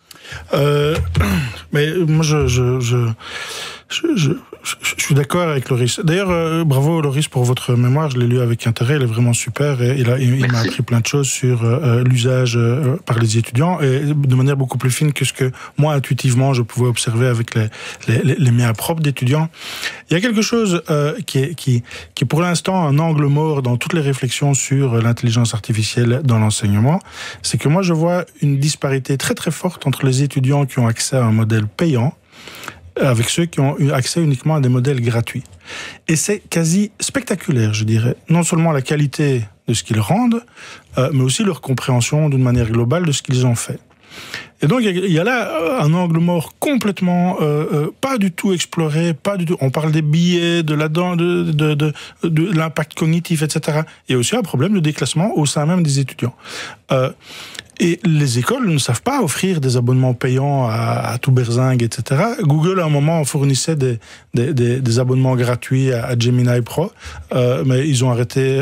Mais moi, je suis d'accord avec Loris. D'ailleurs, bravo Loris pour votre mémoire, je l'ai lu avec intérêt, elle est vraiment super, et il m'a appris plein de choses sur l'usage par les étudiants, et de manière beaucoup plus fine que ce que moi, intuitivement, je pouvais observer avec les miens propres d'étudiants. Il y a quelque chose qui est pour l'instant un angle mort dans toutes les réflexions sur l'intelligence artificielle dans l'enseignement, c'est que moi je vois une disparité très très forte entre les étudiants qui ont accès à un modèle payant avec ceux qui ont eu accès uniquement à des modèles gratuits. Et c'est quasi spectaculaire, je dirais. Non seulement la qualité de ce qu'ils rendent, mais aussi leur compréhension d'une manière globale de ce qu'ils ont fait. Et donc, il y a là un angle mort complètement pas du tout exploré, pas du tout. On parle des biais, de l'impact cognitif, etc. Il y a aussi un problème de déclassement au sein même des étudiants. Et les écoles ne savent pas offrir des abonnements payants à tout berzingue, etc. Google, à un moment, fournissait des abonnements gratuits à Gemini Pro, mais ils ont arrêté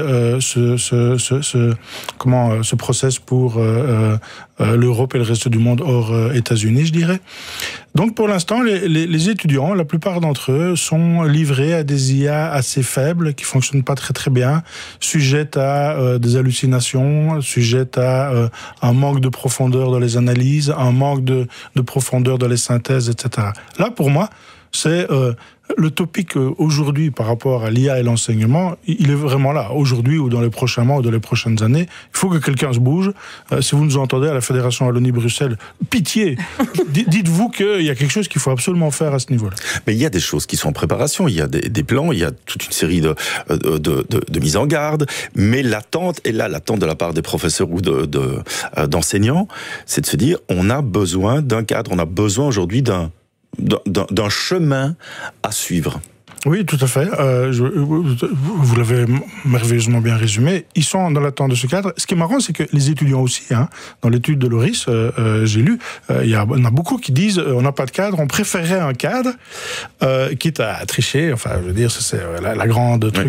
ce process pour l'Europe et le reste du monde hors États-Unis, je dirais. Donc, pour l'instant, les étudiants, la plupart d'entre eux, sont livrés à des IA assez faibles, qui fonctionnent pas très très bien, sujettes à des hallucinations, sujettes à un manque de profondeur dans les analyses, un manque de profondeur dans les synthèses, etc. Là, pour moi, c'est le topic aujourd'hui par rapport à l'IA et l'enseignement, il est vraiment là. Aujourd'hui ou dans les prochains mois ou dans les prochaines années, il faut que quelqu'un se bouge. Si vous nous entendez à la Fédération Wallonie-Bruxelles, pitié, dites-vous qu'il y a quelque chose qu'il faut absolument faire à ce niveau-là. Mais il y a des choses qui sont en préparation, il y a des plans, il y a toute une série de mises en garde, mais l'attente est là, l'attente de la part des professeurs ou d'enseignants, c'est de se dire, on a besoin d'un cadre, on a besoin aujourd'hui d'un chemin à suivre. Oui, tout à fait. Vous l'avez merveilleusement bien résumé. Ils sont dans l'attente de ce cadre. Ce qui est marrant, c'est que les étudiants aussi, dans l'étude de Loris, j'ai lu, il y en a beaucoup qui disent on n'a pas de cadre, on préférerait un cadre, quitte à tricher. Enfin, je veux dire, c'est la grande truc.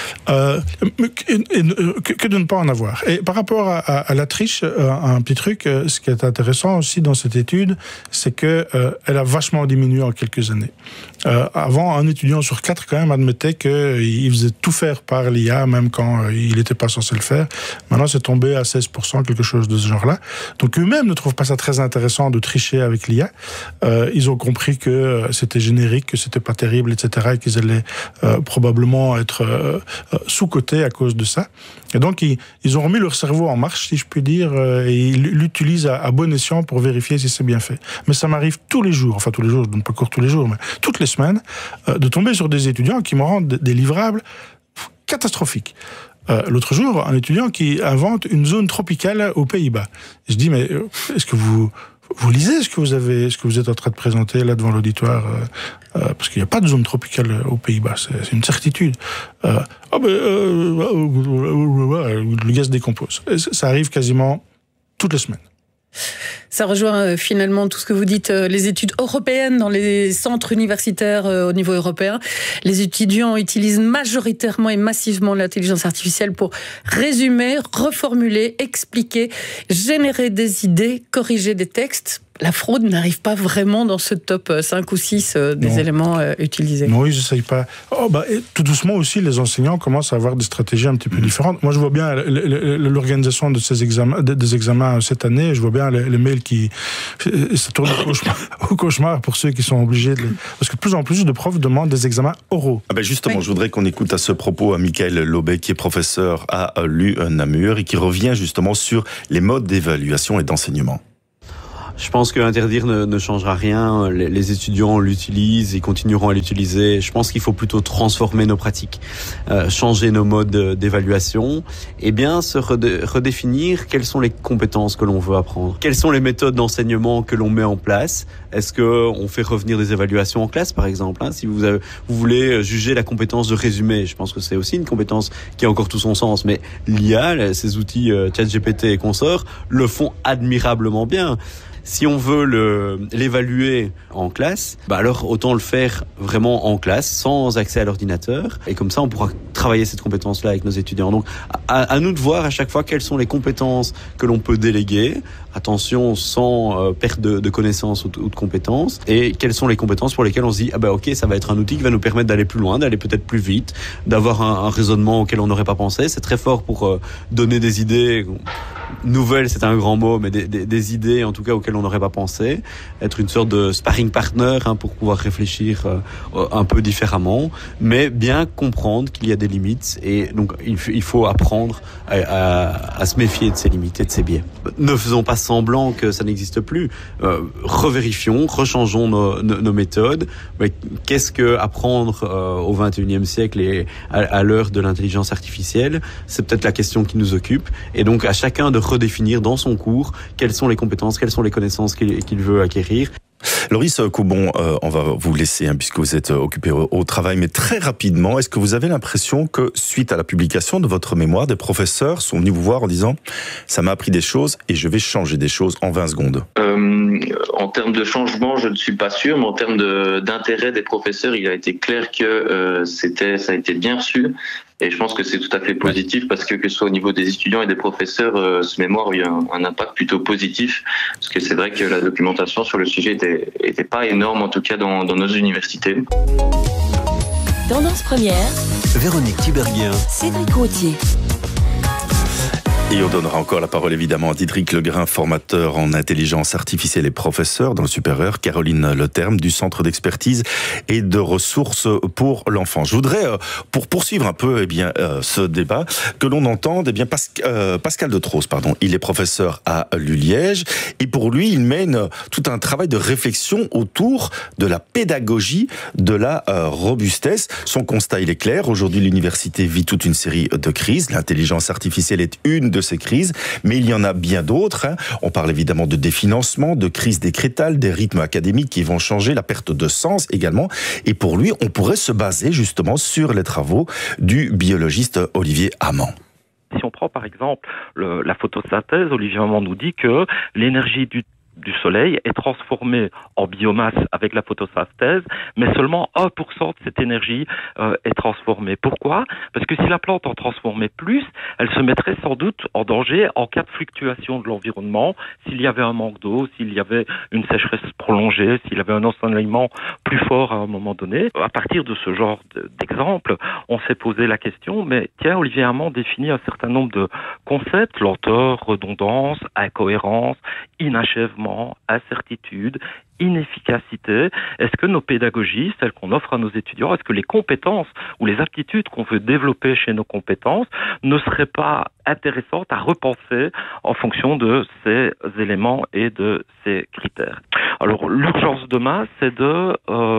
Que de ne pas en avoir. Et par rapport à la triche, un petit truc, ce qui est intéressant aussi dans cette étude, c'est que elle a vachement diminué en quelques années. Avant, un étudiant sur 4 quand même admettait qu'il faisait tout faire par l'IA, même quand il n'était pas censé le faire. Maintenant, c'est tombé à 16%, quelque chose de ce genre-là. Donc eux-mêmes ne trouvent pas ça très intéressant de tricher avec l'IA. Ils ont compris que c'était générique, que c'était pas terrible, etc., et qu'ils allaient probablement être sous-cotés à cause de ça. Et donc, ils ont remis leur cerveau en marche, si je puis dire, et ils l'utilisent à bon escient pour vérifier si c'est bien fait. Mais ça m'arrive tous les jours, enfin tous les jours, je donne pas cours tous les jours, mais toutes les semaines, de tomber sur des étudiants qui me rendent des livrables catastrophiques. L'autre jour, un étudiant qui invente une zone tropicale aux Pays-Bas. Je dis, mais est-ce que vous lisez ce que vous êtes en train de présenter là devant l'auditoire, parce qu'il n'y a pas de zone tropicale aux Pays-Bas, c'est une certitude. Le gaz se décompose. Ça arrive quasiment toutes les semaines. Ça rejoint finalement tout ce que vous dites, les études européennes dans les centres universitaires au niveau européen. Les étudiants utilisent majoritairement et massivement l'intelligence artificielle pour résumer, reformuler, expliquer, générer des idées, corriger des textes. La fraude n'arrive pas vraiment dans ce top 5 ou 6 des éléments utilisés. Non, ils n'essayent pas. Et tout doucement aussi, les enseignants commencent à avoir des stratégies un petit peu différentes. Moi, je vois bien l'organisation de ces examens, des examens cette année. Je vois bien les mails qui... Ça tourne au cauchemar pour ceux qui sont obligés de... Parce que de plus en plus de profs demandent des examens oraux. Justement, je voudrais qu'on écoute à ce propos Michael Lobet, qui est professeur à l'UNamur et qui revient justement sur les modes d'évaluation et d'enseignement. Je pense qu'interdire ne changera rien. Les étudiants l'utilisent, ils continueront à l'utiliser. Je pense qu'il faut plutôt transformer nos pratiques, changer nos modes d'évaluation et bien se redéfinir quelles sont les compétences que l'on veut apprendre. Quelles sont les méthodes d'enseignement que l'on met en place. Est-ce qu'on fait revenir des évaluations en classe, par exemple, Si vous voulez juger la compétence de résumé, je pense que c'est aussi une compétence qui a encore tout son sens. Mais l'IA, ces outils ChatGPT et consorts, le font admirablement bien. Si on veut l'évaluer en classe, alors autant le faire vraiment en classe, sans accès à l'ordinateur. Et comme ça, on pourra travailler cette compétence-là avec nos étudiants. Donc, à nous de voir à chaque fois quelles sont les compétences que l'on peut déléguer. Attention, sans perte de connaissances ou de compétences. Et quelles sont les compétences pour lesquelles on se dit, ok, ça va être un outil qui va nous permettre d'aller plus loin, d'aller peut-être plus vite, d'avoir un raisonnement auquel on n'aurait pas pensé. C'est très fort pour donner des idées nouvelles, c'est un grand mot, mais des idées en tout cas auxquelles on n'aurait pas pensé. Être une sorte de sparring partner pour pouvoir réfléchir un peu différemment, mais bien comprendre qu'il y a des limites et donc il faut apprendre à se méfier de ces limites et de ces biais. Ne faisons pas semblant que ça n'existe plus. Revérifions, rechangeons nos méthodes. Mais qu'est-ce que apprendre au XXIe siècle et à l'heure de l'intelligence artificielle? C'est peut-être la question qui nous occupe. Et donc à chacun de redéfinir dans son cours quelles sont les compétences, quelles sont les connaissances qu'il veut acquérir. Loris Coubon, on va vous laisser puisque vous êtes occupé au travail, mais très rapidement, est-ce que vous avez l'impression que suite à la publication de votre mémoire, des professeurs sont venus vous voir en disant « ça m'a appris des choses et je vais changer des choses en 20 secondes » En termes de changement, je ne suis pas sûr, mais en termes d'intérêt des professeurs, il a été clair que ça a été bien reçu. Et je pense que c'est tout à fait positif parce que ce soit au niveau des étudiants et des professeurs, ce mémoire a eu un impact plutôt positif. Parce que c'est vrai que la documentation sur le sujet était pas énorme, en tout cas dans nos universités. Tendance première. Véronique Tiberghien. Cédric Gauthier. Et on donnera encore la parole évidemment à Diedrich Legrain, formateur en intelligence artificielle et professeur dans le supérieur, Caroline Leterme du Centre d'expertise et de ressources pour l'enfant. Je voudrais, pour poursuivre un peu ce débat, que l'on entende Pascal Detros, il est professeur à l'ULiège et pour lui, il mène tout un travail de réflexion autour de la pédagogie de la robustesse. Son constat, il est clair. Aujourd'hui, l'université vit toute une série de crises. L'intelligence artificielle est une de ces crises, mais il y en a bien d'autres. On parle évidemment de définancement, de crise décrétale, des rythmes académiques qui vont changer, la perte de sens également. Et pour lui, on pourrait se baser justement sur les travaux du biologiste Olivier Hamand. Si on prend par exemple la photosynthèse, Olivier Hamand nous dit que l'énergie du soleil est transformée en biomasse avec la photosynthèse, mais seulement 1% de cette énergie est transformée. Pourquoi ? Parce que si la plante en transformait plus, elle se mettrait sans doute en danger en cas de fluctuation de l'environnement, s'il y avait un manque d'eau, s'il y avait une sécheresse prolongée, s'il y avait un ensoleillement plus fort à un moment donné. À partir de ce genre d'exemple, on s'est posé la question, mais tiens, Olivier Hamand définit un certain nombre de concepts, lenteur, redondance, incohérence, inachèvement, incertitude, inefficacité. Est-ce que nos pédagogies, celles qu'on offre à nos étudiants, est-ce que les compétences ou les aptitudes qu'on veut développer chez nos compétences ne seraient pas intéressantes à repenser en fonction de ces éléments et de ces critères? Alors, l'urgence demain, c'est de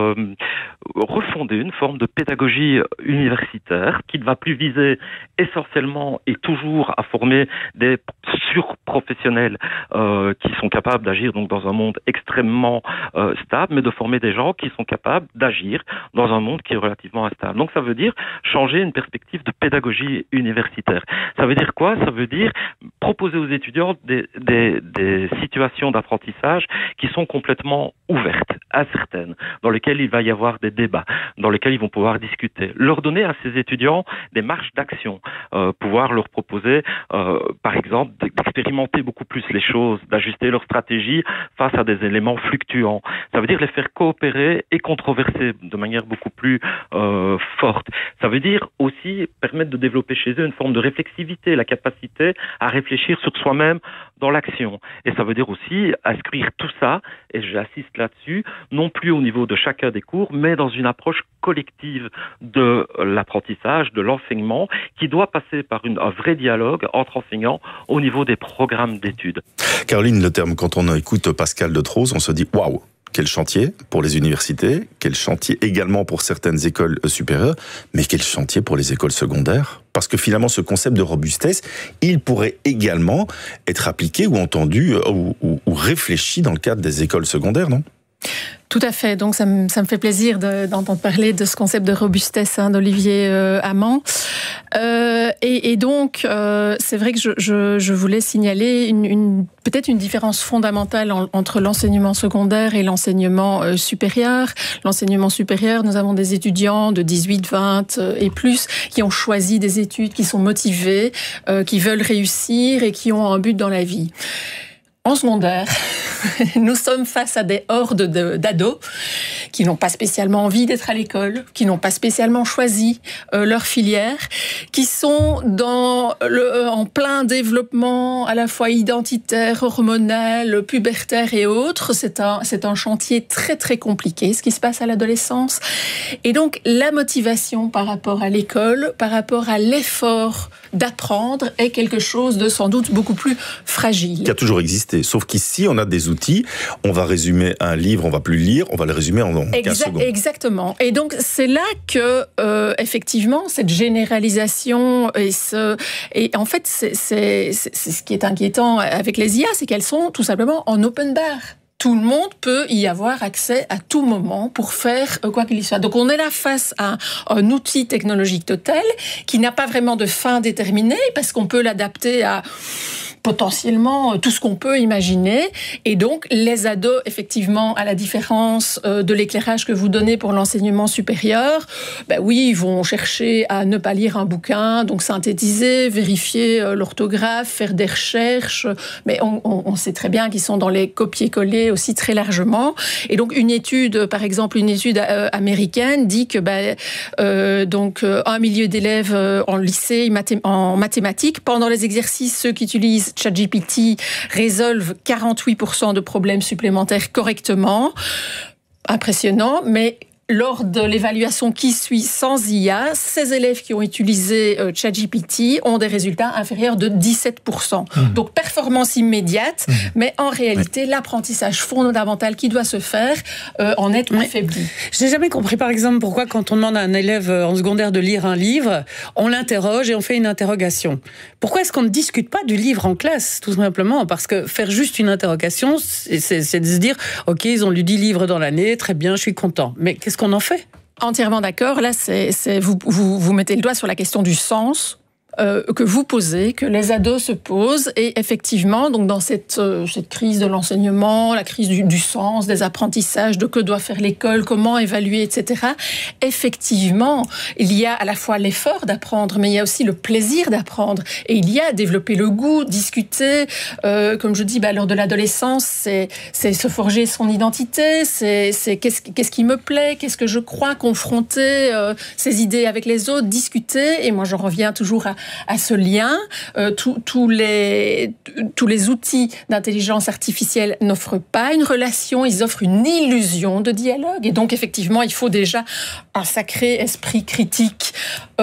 refonder une forme de pédagogie universitaire qui ne va plus viser essentiellement et toujours à former des surprofessionnels qui sont capables d'agir donc dans un monde extrêmement stable, mais de former des gens qui sont capables d'agir dans un monde qui est relativement instable. Donc ça veut dire changer une perspective de pédagogie universitaire. Ça veut dire quoi? Ça veut dire proposer aux étudiants des situations d'apprentissage qui sont complètement ouvertes, incertaines, dans lesquelles il va y avoir des débats, dans lesquels ils vont pouvoir discuter. Leur donner à ces étudiants des marges d'action, pouvoir leur proposer, par exemple, d'expérimenter beaucoup plus les choses, d'ajuster leur stratégie face à des éléments fluctuants. Ça veut dire les faire coopérer et controverser de manière beaucoup plus forte. Ça veut dire aussi permettre de développer chez eux une forme de réflexivité, la capacité à réfléchir sur soi-même dans l'action. Et ça veut dire aussi inscrire tout ça, et j'insiste là-dessus, non plus au niveau de chacun des cours, mais dans une approche collective de l'apprentissage, de l'enseignement, qui doit passer par un vrai dialogue entre enseignants au niveau des programmes d'études. Caroline, le terme, quand on écoute Pascal Detrose, on se dit « waouh ». Quel chantier pour les universités, quel chantier également pour certaines écoles supérieures, mais quel chantier pour les écoles secondaires? Parce que finalement, ce concept de robustesse, il pourrait également être appliqué ou entendu ou réfléchi dans le cadre des écoles secondaires, non? Tout à fait. Donc, ça me fait plaisir d'entendre parler de ce concept de robustesse d'Olivier Amand. Et donc, c'est vrai que je voulais signaler peut-être une différence fondamentale entre l'enseignement secondaire et l'enseignement supérieur. L'enseignement supérieur, nous avons des étudiants de 18, 20 et plus qui ont choisi des études, qui sont motivés, qui veulent réussir et qui ont un but dans la vie. En secondaire, nous sommes face à des hordes d'ados qui n'ont pas spécialement envie d'être à l'école, qui n'ont pas spécialement choisi leur filière, qui sont en plein développement à la fois identitaire, hormonal, pubertaire et autres. C'est un chantier très très compliqué, ce qui se passe à l'adolescence. Et donc la motivation par rapport à l'école, par rapport à l'effort d'apprendre est quelque chose de sans doute beaucoup plus fragile. Qui a toujours existé, sauf qu'ici on a des outils, on va résumer un livre, on va plus le lire, on va le résumer en 15 secondes. Exactement. Et donc c'est là que effectivement cette généralisation et en fait c'est ce qui est inquiétant avec les IA, c'est qu'elles sont tout simplement en open bar. Tout le monde peut y avoir accès à tout moment pour faire quoi qu'il y soit. Donc on est là face à un outil technologique total qui n'a pas vraiment de fin déterminée parce qu'on peut l'adapter à potentiellement tout ce qu'on peut imaginer. Et donc, les ados, effectivement, à la différence de l'éclairage que vous donnez pour l'enseignement supérieur, oui, ils vont chercher à ne pas lire un bouquin, donc synthétiser, vérifier l'orthographe, faire des recherches, mais on sait très bien qu'ils sont dans les copier-coller aussi très largement. Et donc, une étude, par exemple, une étude américaine dit que donc 1 million d'élèves en lycée en mathématiques, pendant les exercices, ceux qui utilisent ChatGPT résolvent 48% de problèmes supplémentaires correctement. Impressionnant, mais lors de l'évaluation qui suit sans IA, ces élèves qui ont utilisé ChatGPT ont des résultats inférieurs de 17%. Donc, performance immédiate, mais en réalité, l'apprentissage fondamental qui doit se faire en est affaibli. Je n'ai jamais compris, par exemple, pourquoi quand on demande à un élève en secondaire de lire un livre, on l'interroge et on fait une interrogation. Pourquoi est-ce qu'on ne discute pas du livre en classe, tout simplement? Parce que faire juste une interrogation, c'est de se dire, OK, ils ont lu 10 livres dans l'année, très bien, je suis content. Mais qu'est-ce qu'on en fait? Entièrement d'accord. Là, vous mettez le doigt sur la question du sens que vous posez, que les ados se posent. Et effectivement, donc dans cette crise de l'enseignement, la crise du sens, des apprentissages, de que doit faire l'école, comment évaluer, etc. Effectivement, il y a à la fois l'effort d'apprendre, mais il y a aussi le plaisir d'apprendre. Et il y a développer le goût, discuter. Comme je dis, lors de l'adolescence, c'est se forger son identité, c'est qu'est-ce qui me plaît, qu'est-ce que je crois, confronter ses idées avec les autres, discuter. Et moi, j'en reviens toujours à ce lien. Tous les outils d'intelligence artificielle n'offrent pas une relation, ils offrent une illusion de dialogue. Et donc, effectivement, il faut déjà un sacré esprit critique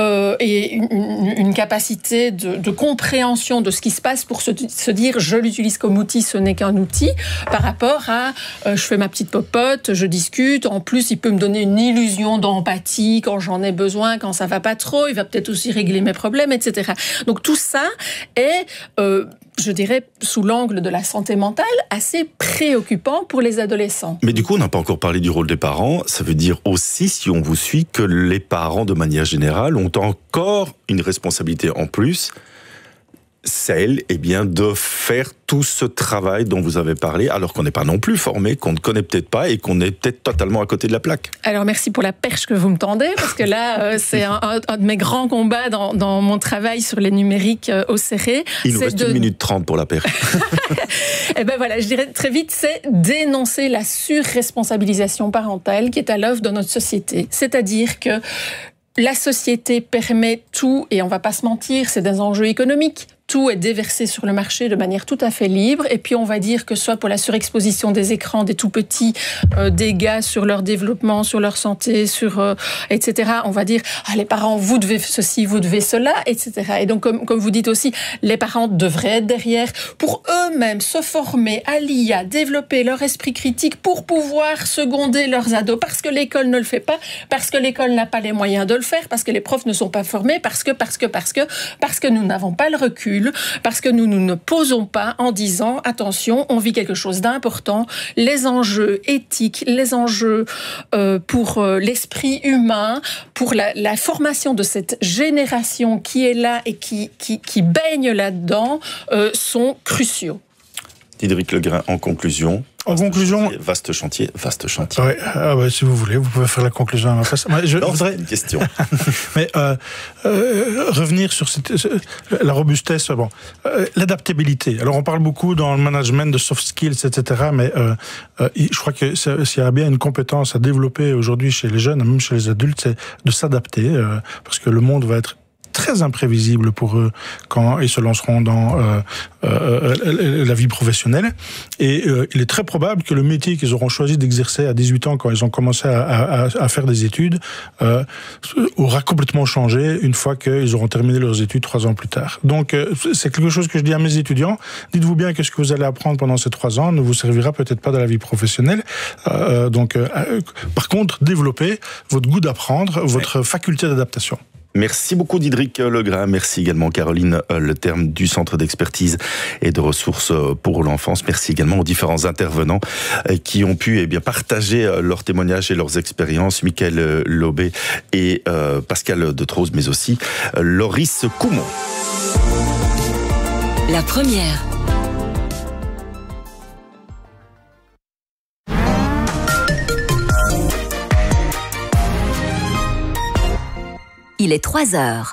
et une capacité de compréhension de ce qui se passe pour se dire je l'utilise comme outil, ce n'est qu'un outil, par rapport à je fais ma petite popote, je discute, en plus il peut me donner une illusion d'empathie quand j'en ai besoin, quand ça va pas trop, il va peut-être aussi régler mes problèmes, etc. etc. Donc tout ça est, je dirais, sous l'angle de la santé mentale, assez préoccupant pour les adolescents. Mais du coup, on n'a pas encore parlé du rôle des parents. Ça veut dire aussi, si on vous suit, que les parents, de manière générale, ont encore une responsabilité en plus, celle de faire tout ce travail dont vous avez parlé, alors qu'on n'est pas non plus formé, qu'on ne connaît peut-être pas et qu'on est peut-être totalement à côté de la plaque. Alors merci pour la perche que vous me tendez, parce que là, c'est un de mes grands combats dans mon travail sur les numériques au CERE. Il nous reste 1 minute 30 pour la perche. Et ben voilà, je dirais très vite, c'est dénoncer la surresponsabilisation parentale qui est à l'œuvre dans notre société. C'est-à-dire que la société permet tout, et on ne va pas se mentir, c'est des enjeux économiques. Tout est déversé sur le marché de manière tout à fait libre. Et puis, on va dire que soit pour la surexposition des écrans, des tout petits dégâts sur leur développement, sur leur santé, etc. On va dire, les parents, vous devez ceci, vous devez cela, etc. Et donc, comme vous dites aussi, les parents devraient être derrière pour eux-mêmes se former à l'IA, développer leur esprit critique pour pouvoir seconder leurs ados. Parce que l'école ne le fait pas, parce que l'école n'a pas les moyens de le faire, parce que les profs ne sont pas formés, parce que nous n'avons pas le recul, parce que nous ne posons pas en disant attention, on vit quelque chose d'important, les enjeux éthiques, les enjeux pour l'esprit humain, pour la formation de cette génération qui est là et qui baigne là-dedans sont cruciaux. Diederik Legrain, en conclusion. Vaste chantier. Ouais, si vous voulez, vous pouvez faire la conclusion à ma place. Je voudrais une question. Mais revenir sur la robustesse, l'adaptabilité. Alors on parle beaucoup dans le management de soft skills, etc. Mais je crois que s'il y a bien une compétence à développer aujourd'hui chez les jeunes, même chez les adultes, c'est de s'adapter, parce que le monde va être très imprévisible pour eux quand ils se lanceront dans la vie professionnelle. Et il est très probable que le métier qu'ils auront choisi d'exercer à 18 ans, quand ils ont commencé à faire des études, aura complètement changé une fois qu'ils auront terminé leurs études 3 ans plus tard. Donc, c'est quelque chose que je dis à mes étudiants. Dites-vous bien que ce que vous allez apprendre pendant ces 3 ans ne vous servira peut-être pas dans la vie professionnelle. Par contre, développez votre goût d'apprendre, votre faculté d'adaptation. Merci beaucoup Diederik Legrain, merci également Caroline Leterme du Centre d'expertise et de ressources pour l'enfance. Merci également aux différents intervenants qui ont pu partager leurs témoignages et leurs expériences. Michael Lobé et Pascal Detrose, mais aussi Loris Coumont. La première. Il est 3h.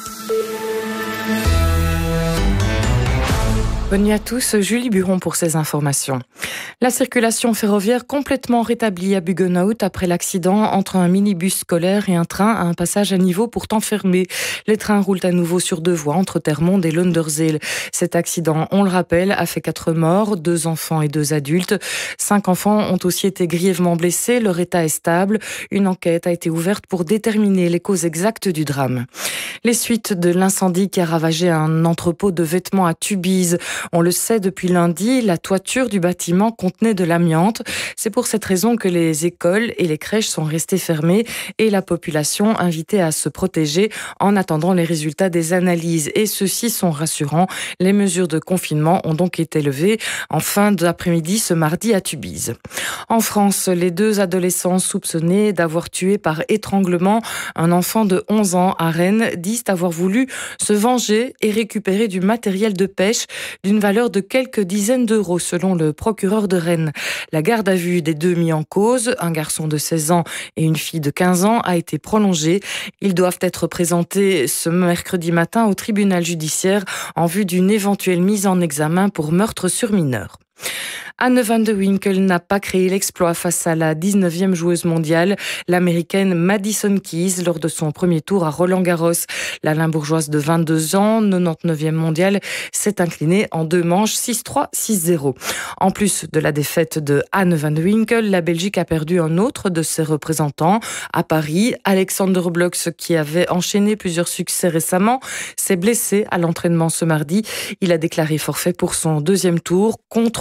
Bonne nuit à tous, Julie Buron pour ces informations. La circulation ferroviaire complètement rétablie à Buggenhout après l'accident entre un minibus scolaire et un train à un passage à niveau pourtant fermé. Les trains roulent à nouveau sur 2 voies entre Termonde et Lunderzeel. Cet accident, on le rappelle, a fait 4 morts, 2 enfants et 2 adultes. 5 enfants ont aussi été grièvement blessés, leur état est stable. Une enquête a été ouverte pour déterminer les causes exactes du drame. Les suites de l'incendie qui a ravagé un entrepôt de vêtements à Tubize. On le sait depuis lundi, la toiture du bâtiment contenait de l'amiante. C'est pour cette raison que les écoles et les crèches sont restées fermées et la population invitée à se protéger en attendant les résultats des analyses. Et ceux-ci sont rassurants. Les mesures de confinement ont donc été levées en fin d'après-midi ce mardi à Tubize. En France, les 2 adolescents soupçonnés d'avoir tué par étranglement un enfant de 11 ans à Rennes disent avoir voulu se venger et récupérer du matériel de pêche d'une valeur de quelques dizaines d'euros selon le procureur de Rennes. La garde à vue des 2 mis en cause, un garçon de 16 ans et une fille de 15 ans, a été prolongée. Ils doivent être présentés ce mercredi matin au tribunal judiciaire en vue d'une éventuelle mise en examen pour meurtre sur mineur. Anne van de Winkel n'a pas créé l'exploit face à la 19e joueuse mondiale, l'américaine Madison Keys, lors de son premier tour à Roland-Garros. La Limbourgeoise de 22 ans, 99e mondiale, s'est inclinée en 2 manches 6-3, 6-0. En plus de la défaite de Anne van de Winkel, la Belgique a perdu un autre de ses représentants. À Paris, Alexander Blocks, qui avait enchaîné plusieurs succès récemment, s'est blessé à l'entraînement ce mardi. Il a déclaré forfait pour son 2e tour contre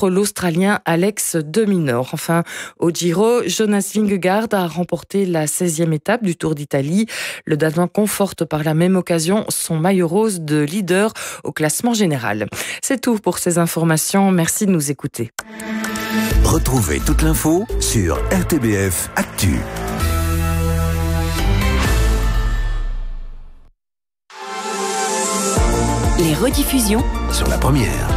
contre l'Australien Alex de Minaur. Enfin, au Giro, Jonas Vingegaard a remporté la 16e étape du Tour d'Italie. Le Danois conforte par la même occasion son maillot rose de leader au classement général. C'est tout pour ces informations. Merci de nous écouter. Retrouvez toute l'info sur RTBF Actu. Les rediffusions sur la première.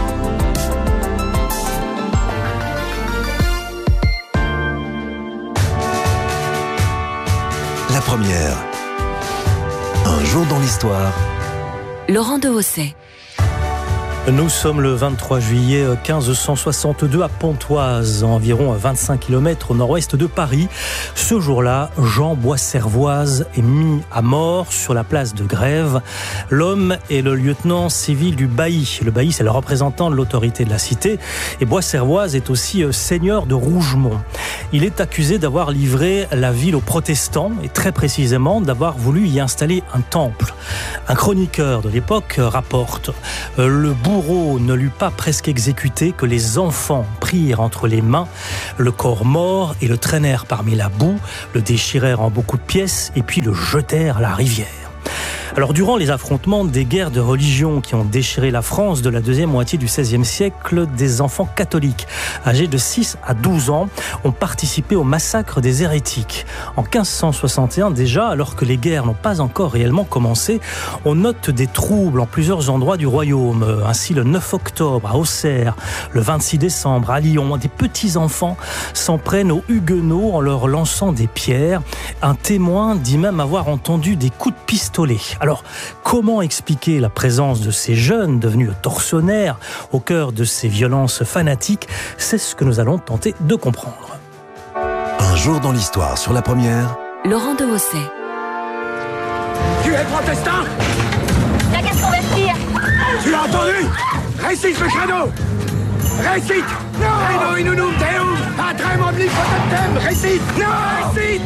La première. Un jour dans l'histoire. Laurent Dehaussais. Nous sommes le 23 juillet 1562 à Pontoise, environ 25 km au nord-ouest de Paris. Ce jour-là, Jean Boisservoise est mis à mort sur la place de Grève. L'homme est le lieutenant civil du bailli. Le bailli, c'est le représentant de l'autorité de la cité. Et Boisservoise est aussi seigneur de Rougemont. Il est accusé d'avoir livré la ville aux protestants et très précisément d'avoir voulu y installer un temple. Un chroniqueur de l'époque rapporte « Le bourreau ne l'eut pas presque exécuté que les enfants prirent entre les mains le corps mort et le traînèrent parmi la boue, le déchirèrent en beaucoup de pièces et puis le jetèrent à la rivière. » Alors, durant les affrontements des guerres de religion qui ont déchiré la France de la deuxième moitié du XVIe siècle, des enfants catholiques âgés de 6 à 12 ans ont participé au massacre des hérétiques. En 1561 déjà, alors que les guerres n'ont pas encore réellement commencé, on note des troubles en plusieurs endroits du royaume. Ainsi, le 9 octobre à Auxerre, le 26 décembre à Lyon, des petits-enfants s'en prennent aux huguenots en leur lançant des pierres. Un témoin dit même avoir entendu des coups de pistolet. Alors, comment expliquer la présence de ces jeunes devenus tortionnaires au cœur de ces violences fanatiques? C'est ce que nous allons tenter de comprendre. Un jour dans l'histoire sur la première. Laurent Dehaussais. Tu es protestant? T'as qu'à se convertir. Tu as entendu? Récite le credo. Récite. Credo inunum deum, patrem omnipotestem. Récite. Récite.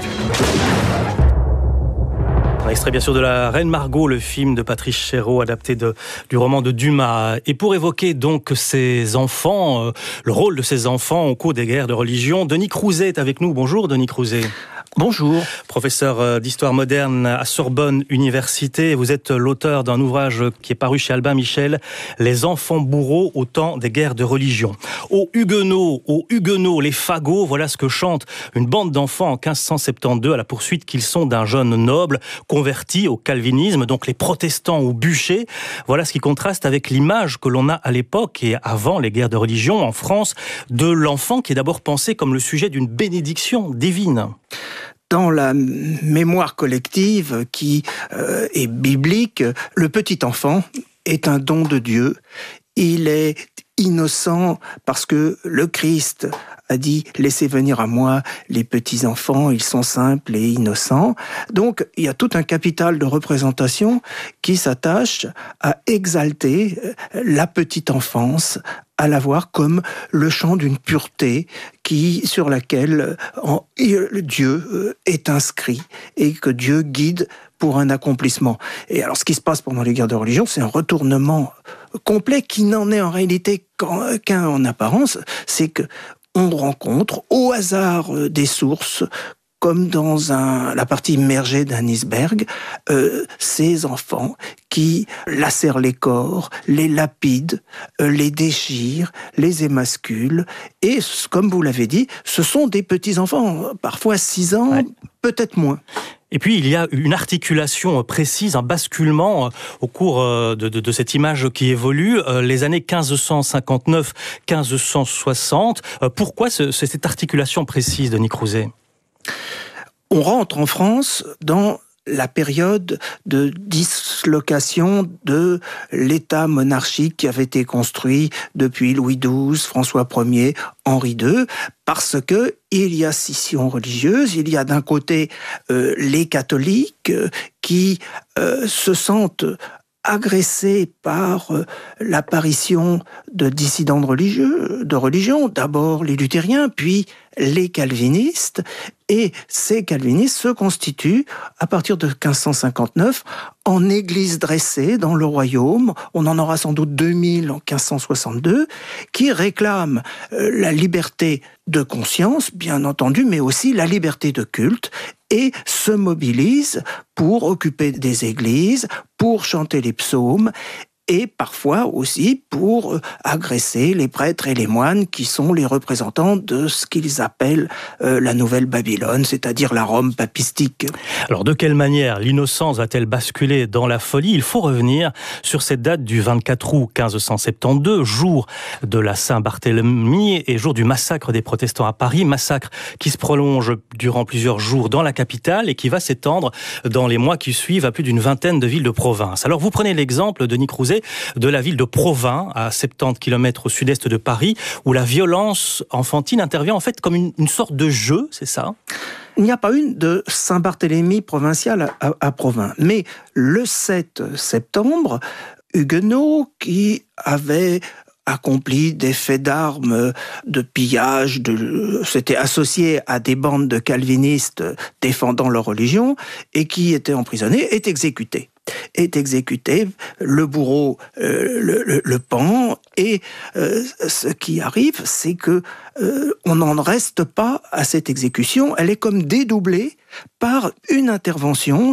Un extrait bien sûr de La Reine Margot, le film de Patrice Chéreau adapté du roman de Dumas. Et pour évoquer donc ces enfants, le rôle de ces enfants au cours des guerres de religion, Denis Crouzet est avec nous. Bonjour Denis Crouzet. Bonjour. Professeur d'histoire moderne à Sorbonne Université. Vous êtes l'auteur d'un ouvrage qui est paru chez Albin Michel, Les enfants bourreaux au temps des guerres de religion. Aux Huguenots, les fagots, voilà ce que chante une bande d'enfants en 1572 à la poursuite qu'ils sont d'un jeune noble converti au calvinisme, donc les protestants au bûcher. Voilà ce qui contraste avec l'image que l'on a à l'époque et avant les guerres de religion en France de l'enfant qui est d'abord pensé comme le sujet d'une bénédiction divine. Dans la mémoire collective qui est biblique, le petit enfant est un don de Dieu. Il est innocent parce que le Christ a dit « Laissez venir à moi les petits-enfants, ils sont simples et innocents ». Donc, il y a tout un capital de représentation qui s'attache à exalter la petite enfance, à la voir comme le champ d'une pureté sur laquelle Dieu est inscrit et que Dieu guide pour un accomplissement. Et alors, ce qui se passe pendant les guerres de religion, c'est un retournement complet qui n'en est en réalité qu'un en apparence. C'est que on rencontre au hasard des sources, comme dans la partie immergée d'un iceberg, ces enfants qui lacèrent les corps, les lapident, les déchirent, les émasculent. Et comme vous l'avez dit, ce sont des petits-enfants, parfois 6 ans, peut-être moins. Et puis, il y a une articulation précise, un basculement au cours de cette image qui évolue, les années 1559-1560. Pourquoi cette articulation précise, Denis Crouzet ? On rentre en France dans la période de dislocation de l'État monarchique qui avait été construit depuis Louis XII, François Ier, Henri II, parce que il y a scission religieuse. Il y a d'un côté les catholiques qui se sentent agressés par l'apparition de dissidents de religion, d'abord les luthériens, puis les calvinistes, et ces calvinistes se constituent, à partir de 1559, en église dressée dans le royaume. On en aura sans doute 2000 en 1562, qui réclament la liberté de conscience, bien entendu, mais aussi la liberté de culte, et se mobilisent pour occuper des églises, pour chanter les psaumes, et parfois aussi pour agresser les prêtres et les moines qui sont les représentants de ce qu'ils appellent la Nouvelle Babylone, c'est-à-dire la Rome papistique. Alors de quelle manière l'innocence va-t-elle basculer dans la folie ? Il faut revenir sur cette date du 24 août 1572, jour de la Saint-Barthélemy et jour du massacre des protestants à Paris, massacre qui se prolonge durant plusieurs jours dans la capitale et qui va s'étendre dans les mois qui suivent à plus d'une vingtaine de villes de province. Alors vous prenez l'exemple, Denis Crouzet, de la ville de Provins, à 70 km au sud-est de Paris, où la violence enfantine intervient en fait comme une sorte de jeu, c'est ça ? Il n'y a pas une de Saint-Barthélemy provinciale à Provins, mais le 7 septembre, Huguenots qui avaient accompli des faits d'armes, de pillage, s'étaient associés à des bandes de calvinistes défendant leur religion et qui étaient emprisonnés, est exécuté, le bourreau le pend, et ce qui arrive, c'est que on n'en reste pas à cette exécution, elle est comme dédoublée par une intervention